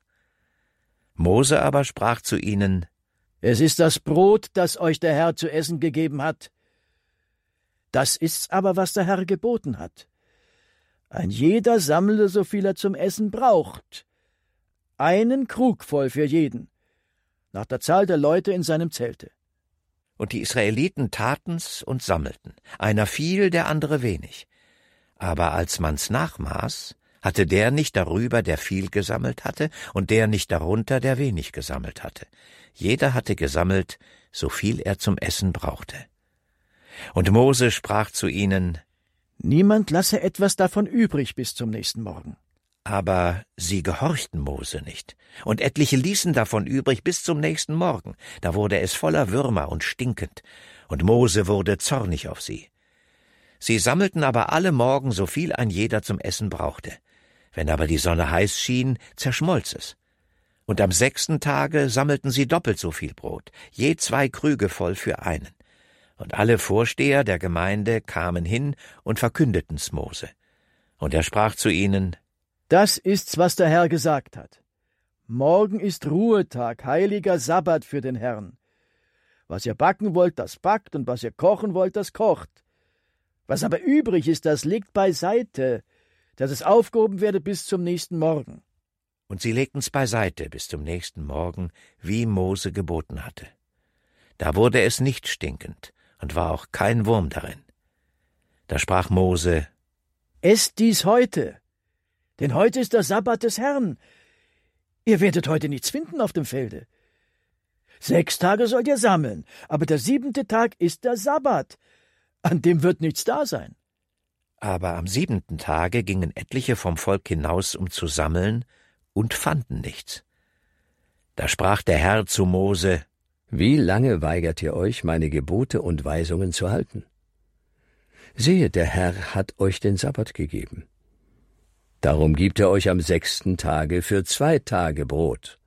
Mose aber sprach zu ihnen: Es ist das Brot, das euch der Herr zu essen gegeben hat. Das ist's aber, was der Herr geboten hat. Ein jeder sammle, so viel er zum Essen braucht. Einen Krug voll für jeden, nach der Zahl der Leute in seinem Zelte. Und die Israeliten taten's und sammelten, einer viel, der andere wenig. Aber als man's nachmaß, hatte der nicht darüber, der viel gesammelt hatte, und der nicht darunter, der wenig gesammelt hatte. Jeder hatte gesammelt, so viel er zum Essen brauchte. Und Mose sprach zu ihnen: Niemand lasse etwas davon übrig bis zum nächsten Morgen. Aber sie gehorchten Mose nicht, und etliche ließen davon übrig bis zum nächsten Morgen. Da wurde es voller Würmer und stinkend, und Mose wurde zornig auf sie. Sie sammelten aber alle Morgen, so viel ein jeder zum Essen brauchte. Wenn aber die Sonne heiß schien, zerschmolz es. Und am sechsten Tage sammelten sie doppelt so viel Brot, je zwei Krüge voll für einen. Und alle Vorsteher der Gemeinde kamen hin und verkündeten's Mose. Und er sprach zu ihnen: Das ist's, was der Herr gesagt hat. Morgen ist Ruhetag, heiliger Sabbat für den Herrn. Was ihr backen wollt, das backt, und was ihr kochen wollt, das kocht. Was aber übrig ist, das legt beiseite, dass es aufgehoben werde bis zum nächsten Morgen. Und sie legten's beiseite bis zum nächsten Morgen, wie Mose geboten hatte. Da wurde es nicht stinkend, und war auch kein Wurm darin. Da sprach Mose: Esst dies heute, denn heute ist der Sabbat des Herrn. Ihr werdet heute nichts finden auf dem Felde. Sechs Tage sollt ihr sammeln, aber der siebente Tag ist der Sabbat. An dem wird nichts da sein. Aber am siebenten Tage gingen etliche vom Volk hinaus, um zu sammeln, und fanden nichts. Da sprach der Herr zu Mose: Wie lange weigert ihr euch, meine Gebote und Weisungen zu halten? Sehe, der Herr hat euch den Sabbat gegeben. Darum gibt er euch am sechsten Tage für zwei Tage Brot.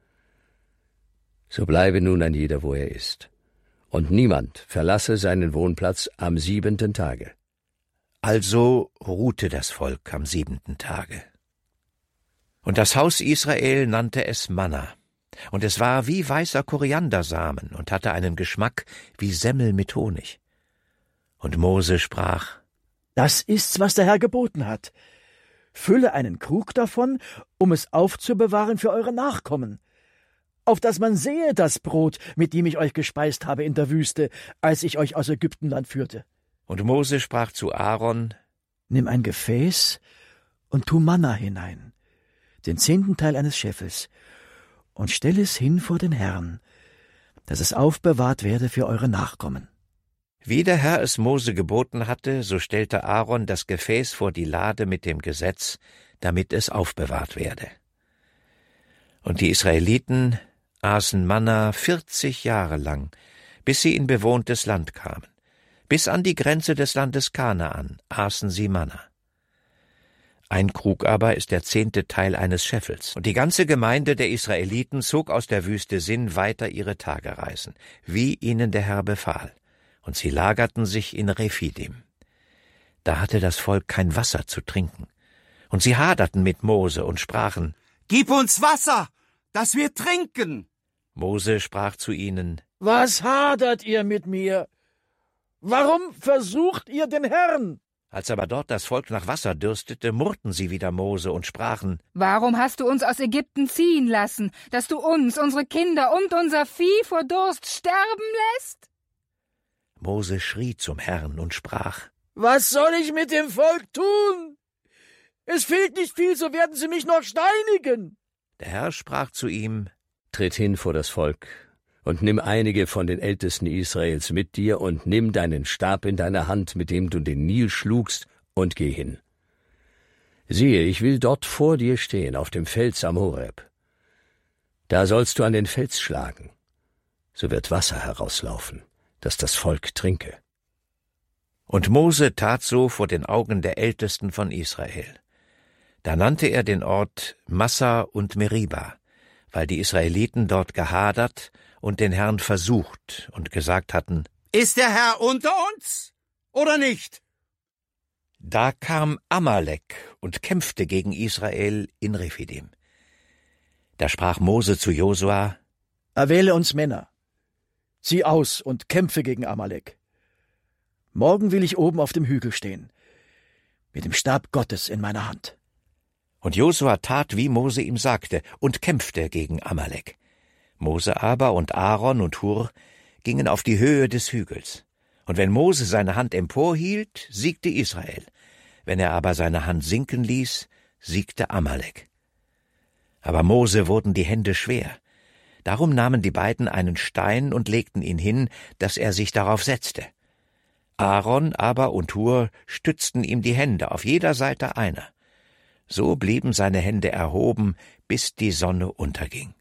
So bleibe nun ein jeder, wo er ist, und niemand verlasse seinen Wohnplatz am siebenten Tage. Also ruhte das Volk am siebenten Tage. Und das Haus Israel nannte es Manna, und es war wie weißer Koriandersamen und hatte einen Geschmack wie Semmel mit Honig. Und Mose sprach: Das ist's, was der Herr geboten hat. Fülle einen Krug davon, um es aufzubewahren für eure Nachkommen, auf dass man sehe das Brot, mit dem ich euch gespeist habe in der Wüste, als ich euch aus Ägyptenland führte. Und Mose sprach zu Aaron: Nimm ein Gefäß und tu Manna hinein, den zehnten Teil eines Scheffels, und stell es hin vor den Herrn, dass es aufbewahrt werde für eure Nachkommen. Wie der Herr es Mose geboten hatte, so stellte Aaron das Gefäß vor die Lade mit dem Gesetz, damit es aufbewahrt werde. Und die Israeliten aßen Manna vierzig Jahre lang, bis sie in bewohntes Land kamen. Bis an die Grenze des Landes Kanaan aßen sie Manna. Ein Krug aber ist der zehnte Teil eines Scheffels. Und die ganze Gemeinde der Israeliten zog aus der Wüste Sin weiter ihre Tagereisen, wie ihnen der Herr befahl. Und sie lagerten sich in Rephidim. Da hatte das Volk kein Wasser zu trinken. Und sie haderten mit Mose und sprachen: Gib uns Wasser, dass wir trinken. Mose sprach zu ihnen: Was hadert ihr mit mir? Warum versucht ihr den Herrn? Als aber dort das Volk nach Wasser dürstete, murrten sie wider Mose und sprachen: Warum hast du uns aus Ägypten ziehen lassen, dass du uns, unsere Kinder und unser Vieh vor Durst sterben lässt? Mose schrie zum Herrn und sprach: Was soll ich mit dem Volk tun? Es fehlt nicht viel, so werden sie mich noch steinigen. Der Herr sprach zu ihm: Tritt hin vor das Volk und nimm einige von den Ältesten Israels mit dir und nimm deinen Stab in deine Hand, mit dem du den Nil schlugst, und geh hin. Siehe, ich will dort vor dir stehen, auf dem Fels am Horeb. Da sollst du an den Fels schlagen, so wird Wasser herauslaufen, dass das Volk trinke. Und Mose tat so vor den Augen der Ältesten von Israel. Da nannte er den Ort Massa und Meriba, weil die Israeliten dort gehadert und den Herrn versucht und gesagt hatten: Ist der Herr unter uns oder nicht? Da kam Amalek und kämpfte gegen Israel in Rephidim. Da sprach Mose zu Josua: Erwähle uns Männer, zieh aus und kämpfe gegen Amalek. Morgen will ich oben auf dem Hügel stehen, mit dem Stab Gottes in meiner Hand. Und Josua tat, wie Mose ihm sagte, und kämpfte gegen Amalek. Mose aber und Aaron und Hur gingen auf die Höhe des Hügels. Und wenn Mose seine Hand emporhielt, siegte Israel. Wenn er aber seine Hand sinken ließ, siegte Amalek. Aber Mose wurden die Hände schwer. Darum nahmen die beiden einen Stein und legten ihn hin, dass er sich darauf setzte. Aaron aber und Hur stützten ihm die Hände, auf jeder Seite einer. So blieben seine Hände erhoben, bis die Sonne unterging.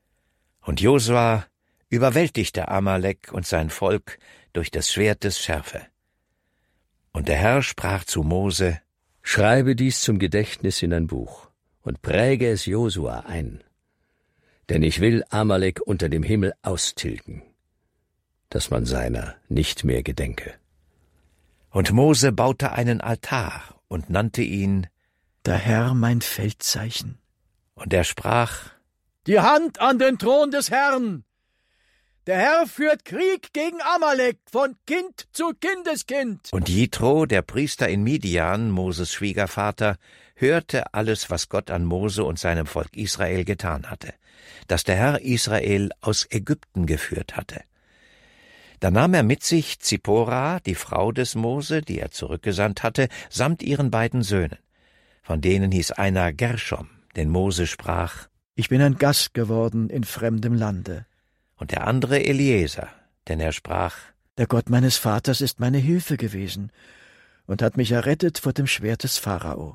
Und Josua überwältigte Amalek und sein Volk durch des Schwertes Schärfe. Und der Herr sprach zu Mose: Schreibe dies zum Gedächtnis in ein Buch und präge es Josua ein. Denn ich will Amalek unter dem Himmel austilgen, dass man seiner nicht mehr gedenke. Und Mose baute einen Altar und nannte ihn Der Herr mein Feldzeichen. Und er sprach: Die Hand an den Thron des Herrn! Der Herr führt Krieg gegen Amalek von Kind zu Kindeskind. Und Jitro, der Priester in Midian, Moses Schwiegervater, hörte alles, was Gott an Mose und seinem Volk Israel getan hatte, dass der Herr Israel aus Ägypten geführt hatte. Da nahm er mit sich Zippora, die Frau des Mose, die er zurückgesandt hatte, samt ihren beiden Söhnen. Von denen hieß einer Gershom, denn Mose sprach: Ich bin ein Gast geworden in fremdem Lande. Und der andere Eliezer, denn er sprach: Der Gott meines Vaters ist meine Hilfe gewesen und hat mich errettet vor dem Schwert des Pharao.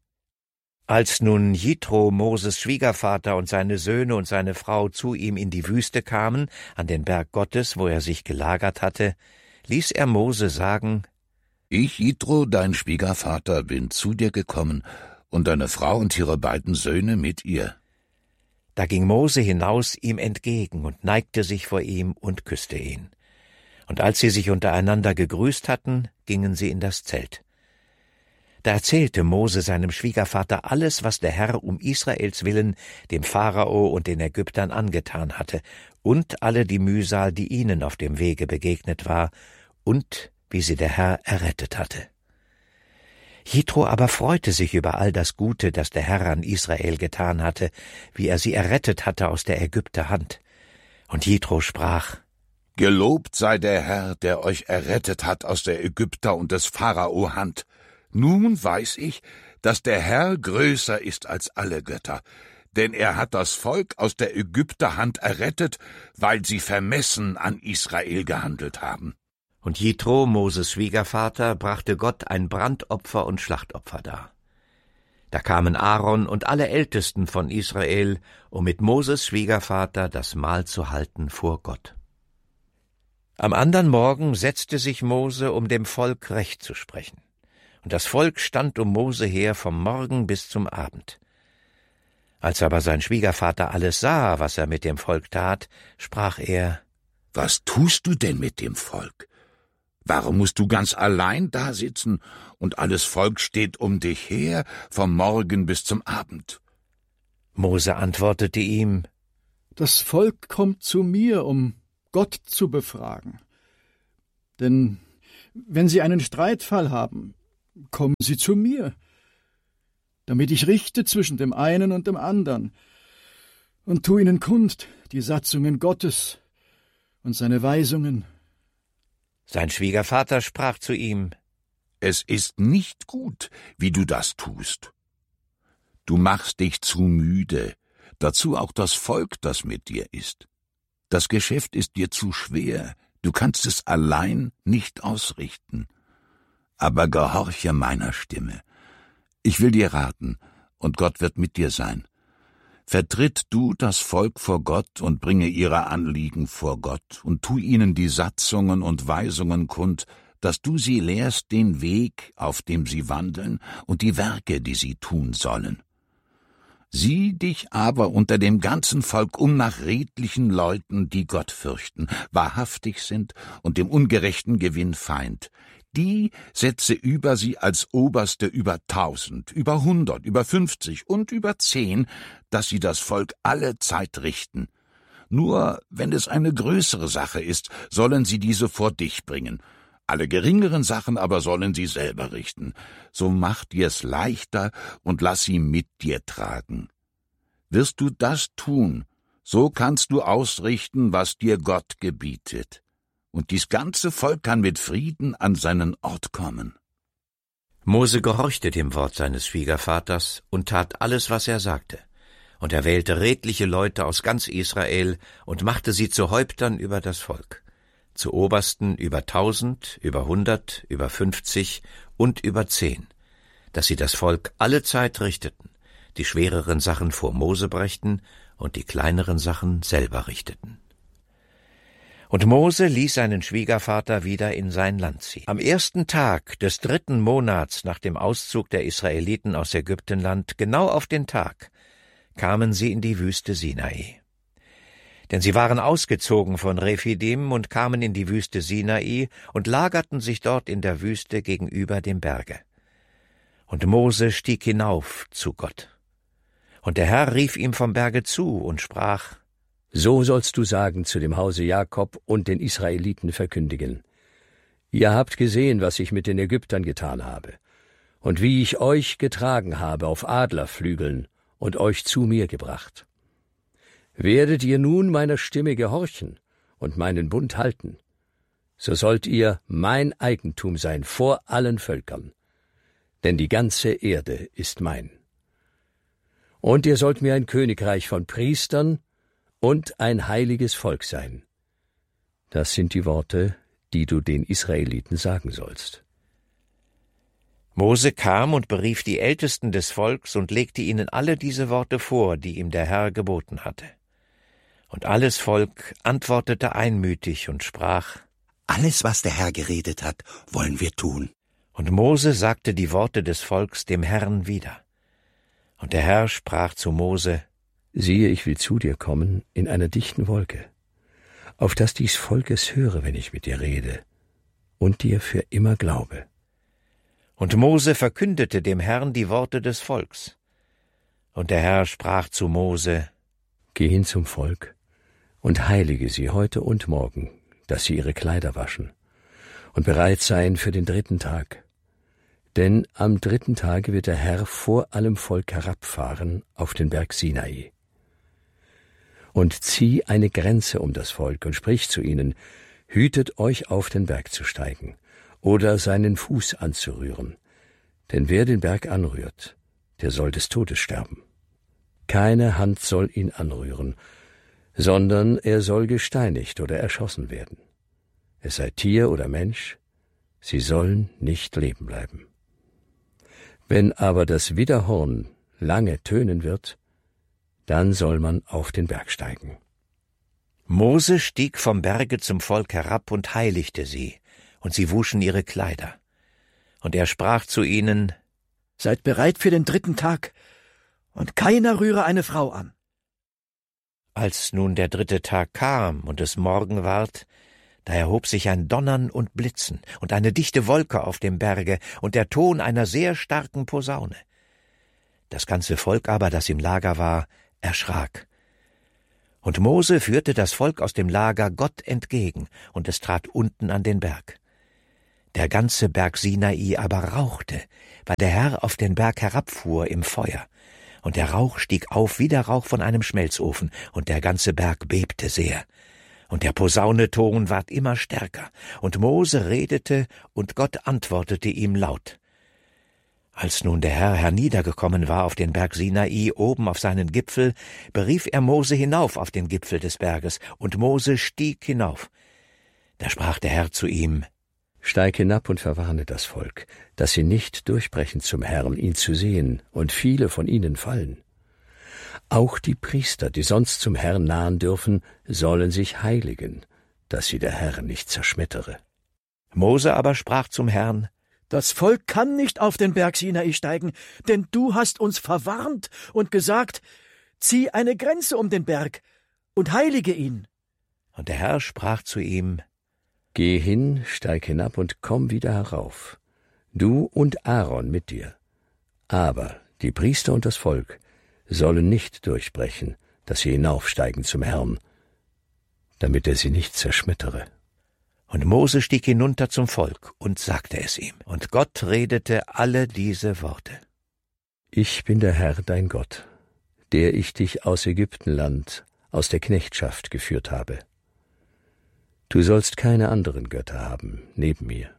Als nun Jitro, Moses Schwiegervater, und seine Söhne und seine Frau zu ihm in die Wüste kamen, an den Berg Gottes, wo er sich gelagert hatte, ließ er Mose sagen: Ich, Jitro, dein Schwiegervater, bin zu dir gekommen, und deine Frau und ihre beiden Söhne mit ihr. Da ging Mose hinaus ihm entgegen und neigte sich vor ihm und küsste ihn. Und als sie sich untereinander gegrüßt hatten, gingen sie in das Zelt. Da erzählte Mose seinem Schwiegervater alles, was der Herr um Israels willen dem Pharao und den Ägyptern angetan hatte, und alle die Mühsal, die ihnen auf dem Wege begegnet war, und wie sie der Herr errettet hatte. Jitro aber freute sich über all das Gute, das der Herr an Israel getan hatte, wie er sie errettet hatte aus der Ägypter Hand. Und Jitro sprach: Gelobt sei der Herr, der euch errettet hat aus der Ägypter und des Pharao Hand. Nun weiß ich, dass der Herr größer ist als alle Götter, denn er hat das Volk aus der Ägypter Hand errettet, weil sie vermessen an Israel gehandelt haben. Und Jitro, Moses Schwiegervater, brachte Gott ein Brandopfer und Schlachtopfer dar. Da kamen Aaron und alle Ältesten von Israel, um mit Moses Schwiegervater das Mahl zu halten vor Gott. Am andern Morgen setzte sich Mose, um dem Volk Recht zu sprechen. Und das Volk stand um Mose her vom Morgen bis zum Abend. Als aber sein Schwiegervater alles sah, was er mit dem Volk tat, sprach er: Was tust du denn mit dem Volk? Warum musst du ganz allein dasitzen, und alles Volk steht um dich her, vom Morgen bis zum Abend? Mose antwortete ihm: Das Volk kommt zu mir, um Gott zu befragen. Denn wenn sie einen Streitfall haben, kommen sie zu mir, damit ich richte zwischen dem einen und dem anderen und tu ihnen kund die Satzungen Gottes und seine Weisungen. Sein Schwiegervater sprach zu ihm: Es ist nicht gut, wie du das tust. Du machst dich zu müde, dazu auch das Volk, das mit dir ist. Das Geschäft ist dir zu schwer, du kannst es allein nicht ausrichten. Aber gehorche meiner Stimme. Ich will dir raten, und Gott wird mit dir sein. Vertritt du das Volk vor Gott und bringe ihre Anliegen vor Gott und tu ihnen die Satzungen und Weisungen kund, dass du sie lehrst den Weg, auf dem sie wandeln, und die Werke, die sie tun sollen. Sieh dich aber unter dem ganzen Volk um nach redlichen Leuten, die Gott fürchten, wahrhaftig sind und dem ungerechten Gewinn Feind. Die setze über sie als Oberste über tausend, über hundert, über fünfzig und über zehn, dass sie das Volk alle Zeit richten. Nur wenn es eine größere Sache ist, sollen sie diese vor dich bringen. Alle geringeren Sachen aber sollen sie selber richten. So mach dir's leichter und lass sie mit dir tragen. Wirst du das tun, so kannst du ausrichten, was dir Gott gebietet. Und dies ganze Volk kann mit Frieden an seinen Ort kommen. Mose gehorchte dem Wort seines Schwiegervaters und tat alles, was er sagte. Und er wählte redliche Leute aus ganz Israel und machte sie zu Häuptern über das Volk, zu Obersten über tausend, über hundert, über fünfzig und über zehn, dass sie das Volk alle Zeit richteten, die schwereren Sachen vor Mose brächten und die kleineren Sachen selber richteten. Und Mose ließ seinen Schwiegervater wieder in sein Land ziehen. Am ersten Tag des dritten Monats nach dem Auszug der Israeliten aus Ägyptenland, genau auf den Tag, kamen sie in die Wüste Sinai. Denn sie waren ausgezogen von Rephidim und kamen in die Wüste Sinai und lagerten sich dort in der Wüste gegenüber dem Berge. Und Mose stieg hinauf zu Gott. Und der Herr rief ihm vom Berge zu und sprach: So sollst du sagen zu dem Hause Jakob und den Israeliten verkündigen: Ihr habt gesehen, was ich mit den Ägyptern getan habe, und wie ich euch getragen habe auf Adlerflügeln und euch zu mir gebracht. Werdet ihr nun meiner Stimme gehorchen und meinen Bund halten, so sollt ihr mein Eigentum sein vor allen Völkern, denn die ganze Erde ist mein. Und ihr sollt mir ein Königreich von Priestern und ein heiliges Volk sein. Das sind die Worte, die du den Israeliten sagen sollst. Mose kam und berief die Ältesten des Volks und legte ihnen alle diese Worte vor, die ihm der Herr geboten hatte. Und alles Volk antwortete einmütig und sprach: Alles, was der Herr geredet hat, wollen wir tun. Und Mose sagte die Worte des Volks dem Herrn wieder. Und der Herr sprach zu Mose: Siehe, ich will zu dir kommen in einer dichten Wolke, auf dass dies Volk es höre, wenn ich mit dir rede, und dir für immer glaube. Und Mose verkündete dem Herrn die Worte des Volks. Und der Herr sprach zu Mose: Geh hin zum Volk und heilige sie heute und morgen, dass sie ihre Kleider waschen und bereit seien für den dritten Tag. Denn am dritten Tage wird der Herr vor allem Volk herabfahren auf den Berg Sinai. Und zieh eine Grenze um das Volk und sprich zu ihnen: Hütet euch, auf den Berg zu steigen oder seinen Fuß anzurühren. Denn wer den Berg anrührt, der soll des Todes sterben. Keine Hand soll ihn anrühren, sondern er soll gesteinigt oder erschossen werden. Es sei Tier oder Mensch, sie sollen nicht leben bleiben. Wenn aber das Widderhorn lange tönen wird, dann soll man auf den Berg steigen. Mose stieg vom Berge zum Volk herab und heiligte sie, und sie wuschen ihre Kleider. Und er sprach zu ihnen: Seid bereit für den dritten Tag, und keiner rühre eine Frau an. Als nun der dritte Tag kam und es Morgen ward, da erhob sich ein Donnern und Blitzen und eine dichte Wolke auf dem Berge und der Ton einer sehr starken Posaune. Das ganze Volk aber, das im Lager war, erschrak. Und Mose führte das Volk aus dem Lager Gott entgegen, und es trat unten an den Berg. Der ganze Berg Sinai aber rauchte, weil der Herr auf den Berg herabfuhr im Feuer. Und der Rauch stieg auf wie der Rauch von einem Schmelzofen, und der ganze Berg bebte sehr. Und der Posauneton ward immer stärker, und Mose redete, und Gott antwortete ihm laut. Als nun der Herr herniedergekommen war auf den Berg Sinai, oben auf seinen Gipfel, berief er Mose hinauf auf den Gipfel des Berges, und Mose stieg hinauf. Da sprach der Herr zu ihm: Steig hinab und verwarne das Volk, dass sie nicht durchbrechen zum Herrn, ihn zu sehen, und viele von ihnen fallen. Auch die Priester, die sonst zum Herrn nahen dürfen, sollen sich heiligen, dass sie der Herr nicht zerschmettere. Mose aber sprach zum Herrn: Das Volk kann nicht auf den Berg Sinai steigen, denn du hast uns verwarnt und gesagt, zieh eine Grenze um den Berg und heilige ihn. Und der Herr sprach zu ihm: Geh hin, steig hinab und komm wieder herauf, du und Aaron mit dir. Aber die Priester und das Volk sollen nicht durchbrechen, dass sie hinaufsteigen zum Herrn, damit er sie nicht zerschmettere. Und Mose stieg hinunter zum Volk und sagte es ihm. Und Gott redete alle diese Worte. Ich bin der Herr, dein Gott, der ich dich aus Ägyptenland, aus der Knechtschaft geführt habe. Du sollst keine anderen Götter haben neben mir.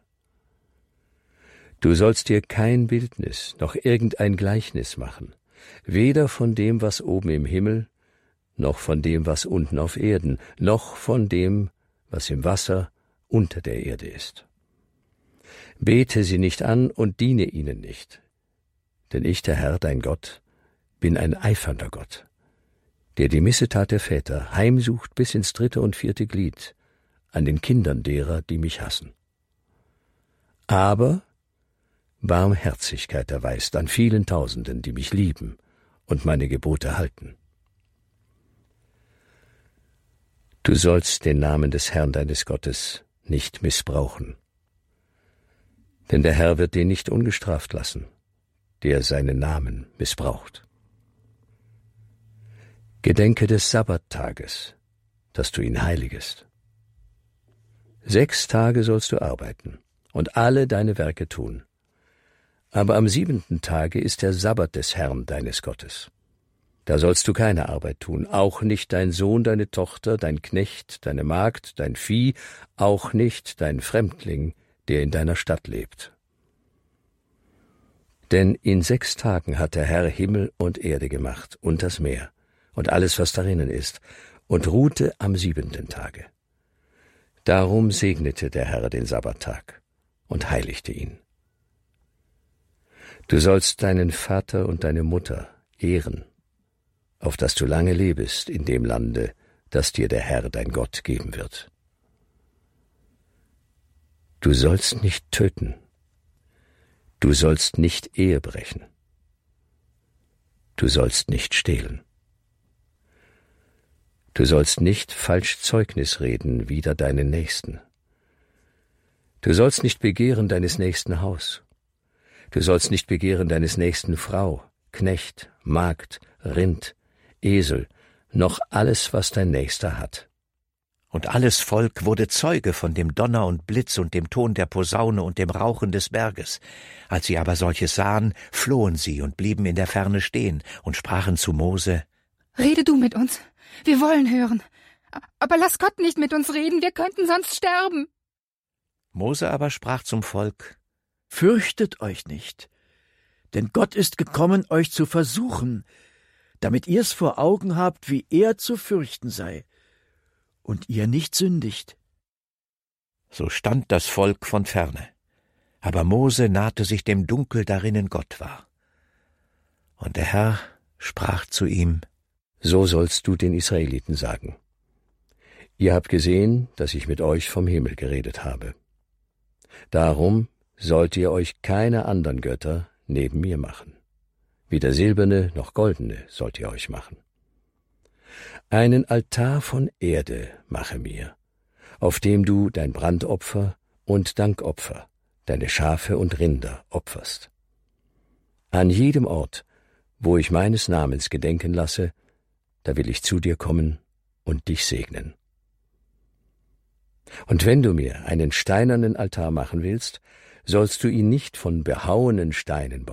Du sollst dir kein Bildnis noch irgendein Gleichnis machen, weder von dem, was oben im Himmel, noch von dem, was unten auf Erden, noch von dem, was im Wasser unter der Erde ist. Bete sie nicht an und diene ihnen nicht, denn ich, der Herr, dein Gott, bin ein eifernder Gott, der die Missetat der Väter heimsucht bis ins dritte und vierte Glied, an den Kindern derer, die mich hassen. Aber Barmherzigkeit erweist an vielen Tausenden, die mich lieben und meine Gebote halten. Du sollst den Namen des Herrn deines Gottes nicht missbrauchen, denn der Herr wird den nicht ungestraft lassen, der seinen Namen missbraucht. Gedenke des Sabbattages, dass du ihn heiligest. Sechs Tage sollst du arbeiten und alle deine Werke tun. Aber am siebenten Tage ist der Sabbat des Herrn deines Gottes. Da sollst du keine Arbeit tun, auch nicht dein Sohn, deine Tochter, dein Knecht, deine Magd, dein Vieh, auch nicht dein Fremdling, der in deiner Stadt lebt. Denn in sechs Tagen hat der Herr Himmel und Erde gemacht und das Meer und alles, was darinnen ist, und ruhte am siebenten Tage. Darum segnete der Herr den Sabbattag und heiligte ihn. Du sollst deinen Vater und deine Mutter ehren, auf dass du lange lebest in dem Lande, das dir der Herr dein Gott geben wird. Du sollst nicht töten. Du sollst nicht Ehe brechen. Du sollst nicht stehlen. Du sollst nicht falsch Zeugnis reden wider deinen Nächsten. Du sollst nicht begehren deines Nächsten Haus. Du sollst nicht begehren deines Nächsten Frau, Knecht, Magd, Rind, Esel, noch alles, was dein Nächster hat. Und alles Volk wurde Zeuge von dem Donner und Blitz und dem Ton der Posaune und dem Rauchen des Berges. Als sie aber solches sahen, flohen sie und blieben in der Ferne stehen und sprachen zu Mose: Rede du mit uns, wir wollen hören. Aber lass Gott nicht mit uns reden, wir könnten sonst sterben. Mose aber sprach zum Volk: Fürchtet euch nicht, denn Gott ist gekommen, euch zu versuchen, damit ihr's vor Augen habt, wie er zu fürchten sei, und ihr nicht sündigt. So stand das Volk von ferne, aber Mose nahte sich dem Dunkel, darinnen Gott war. Und der Herr sprach zu ihm: So sollst du den Israeliten sagen: Ihr habt gesehen, dass ich mit euch vom Himmel geredet habe. Darum sollt ihr euch keine anderen Götter neben mir machen. Weder silberne noch goldene sollt ihr euch machen. Einen Altar von Erde mache mir, auf dem du dein Brandopfer und Dankopfer, deine Schafe und Rinder opferst. An jedem Ort, wo ich meines Namens gedenken lasse, da will ich zu dir kommen und dich segnen. Und wenn du mir einen steinernen Altar machen willst, sollst du ihn nicht von behauenen Steinen bauen,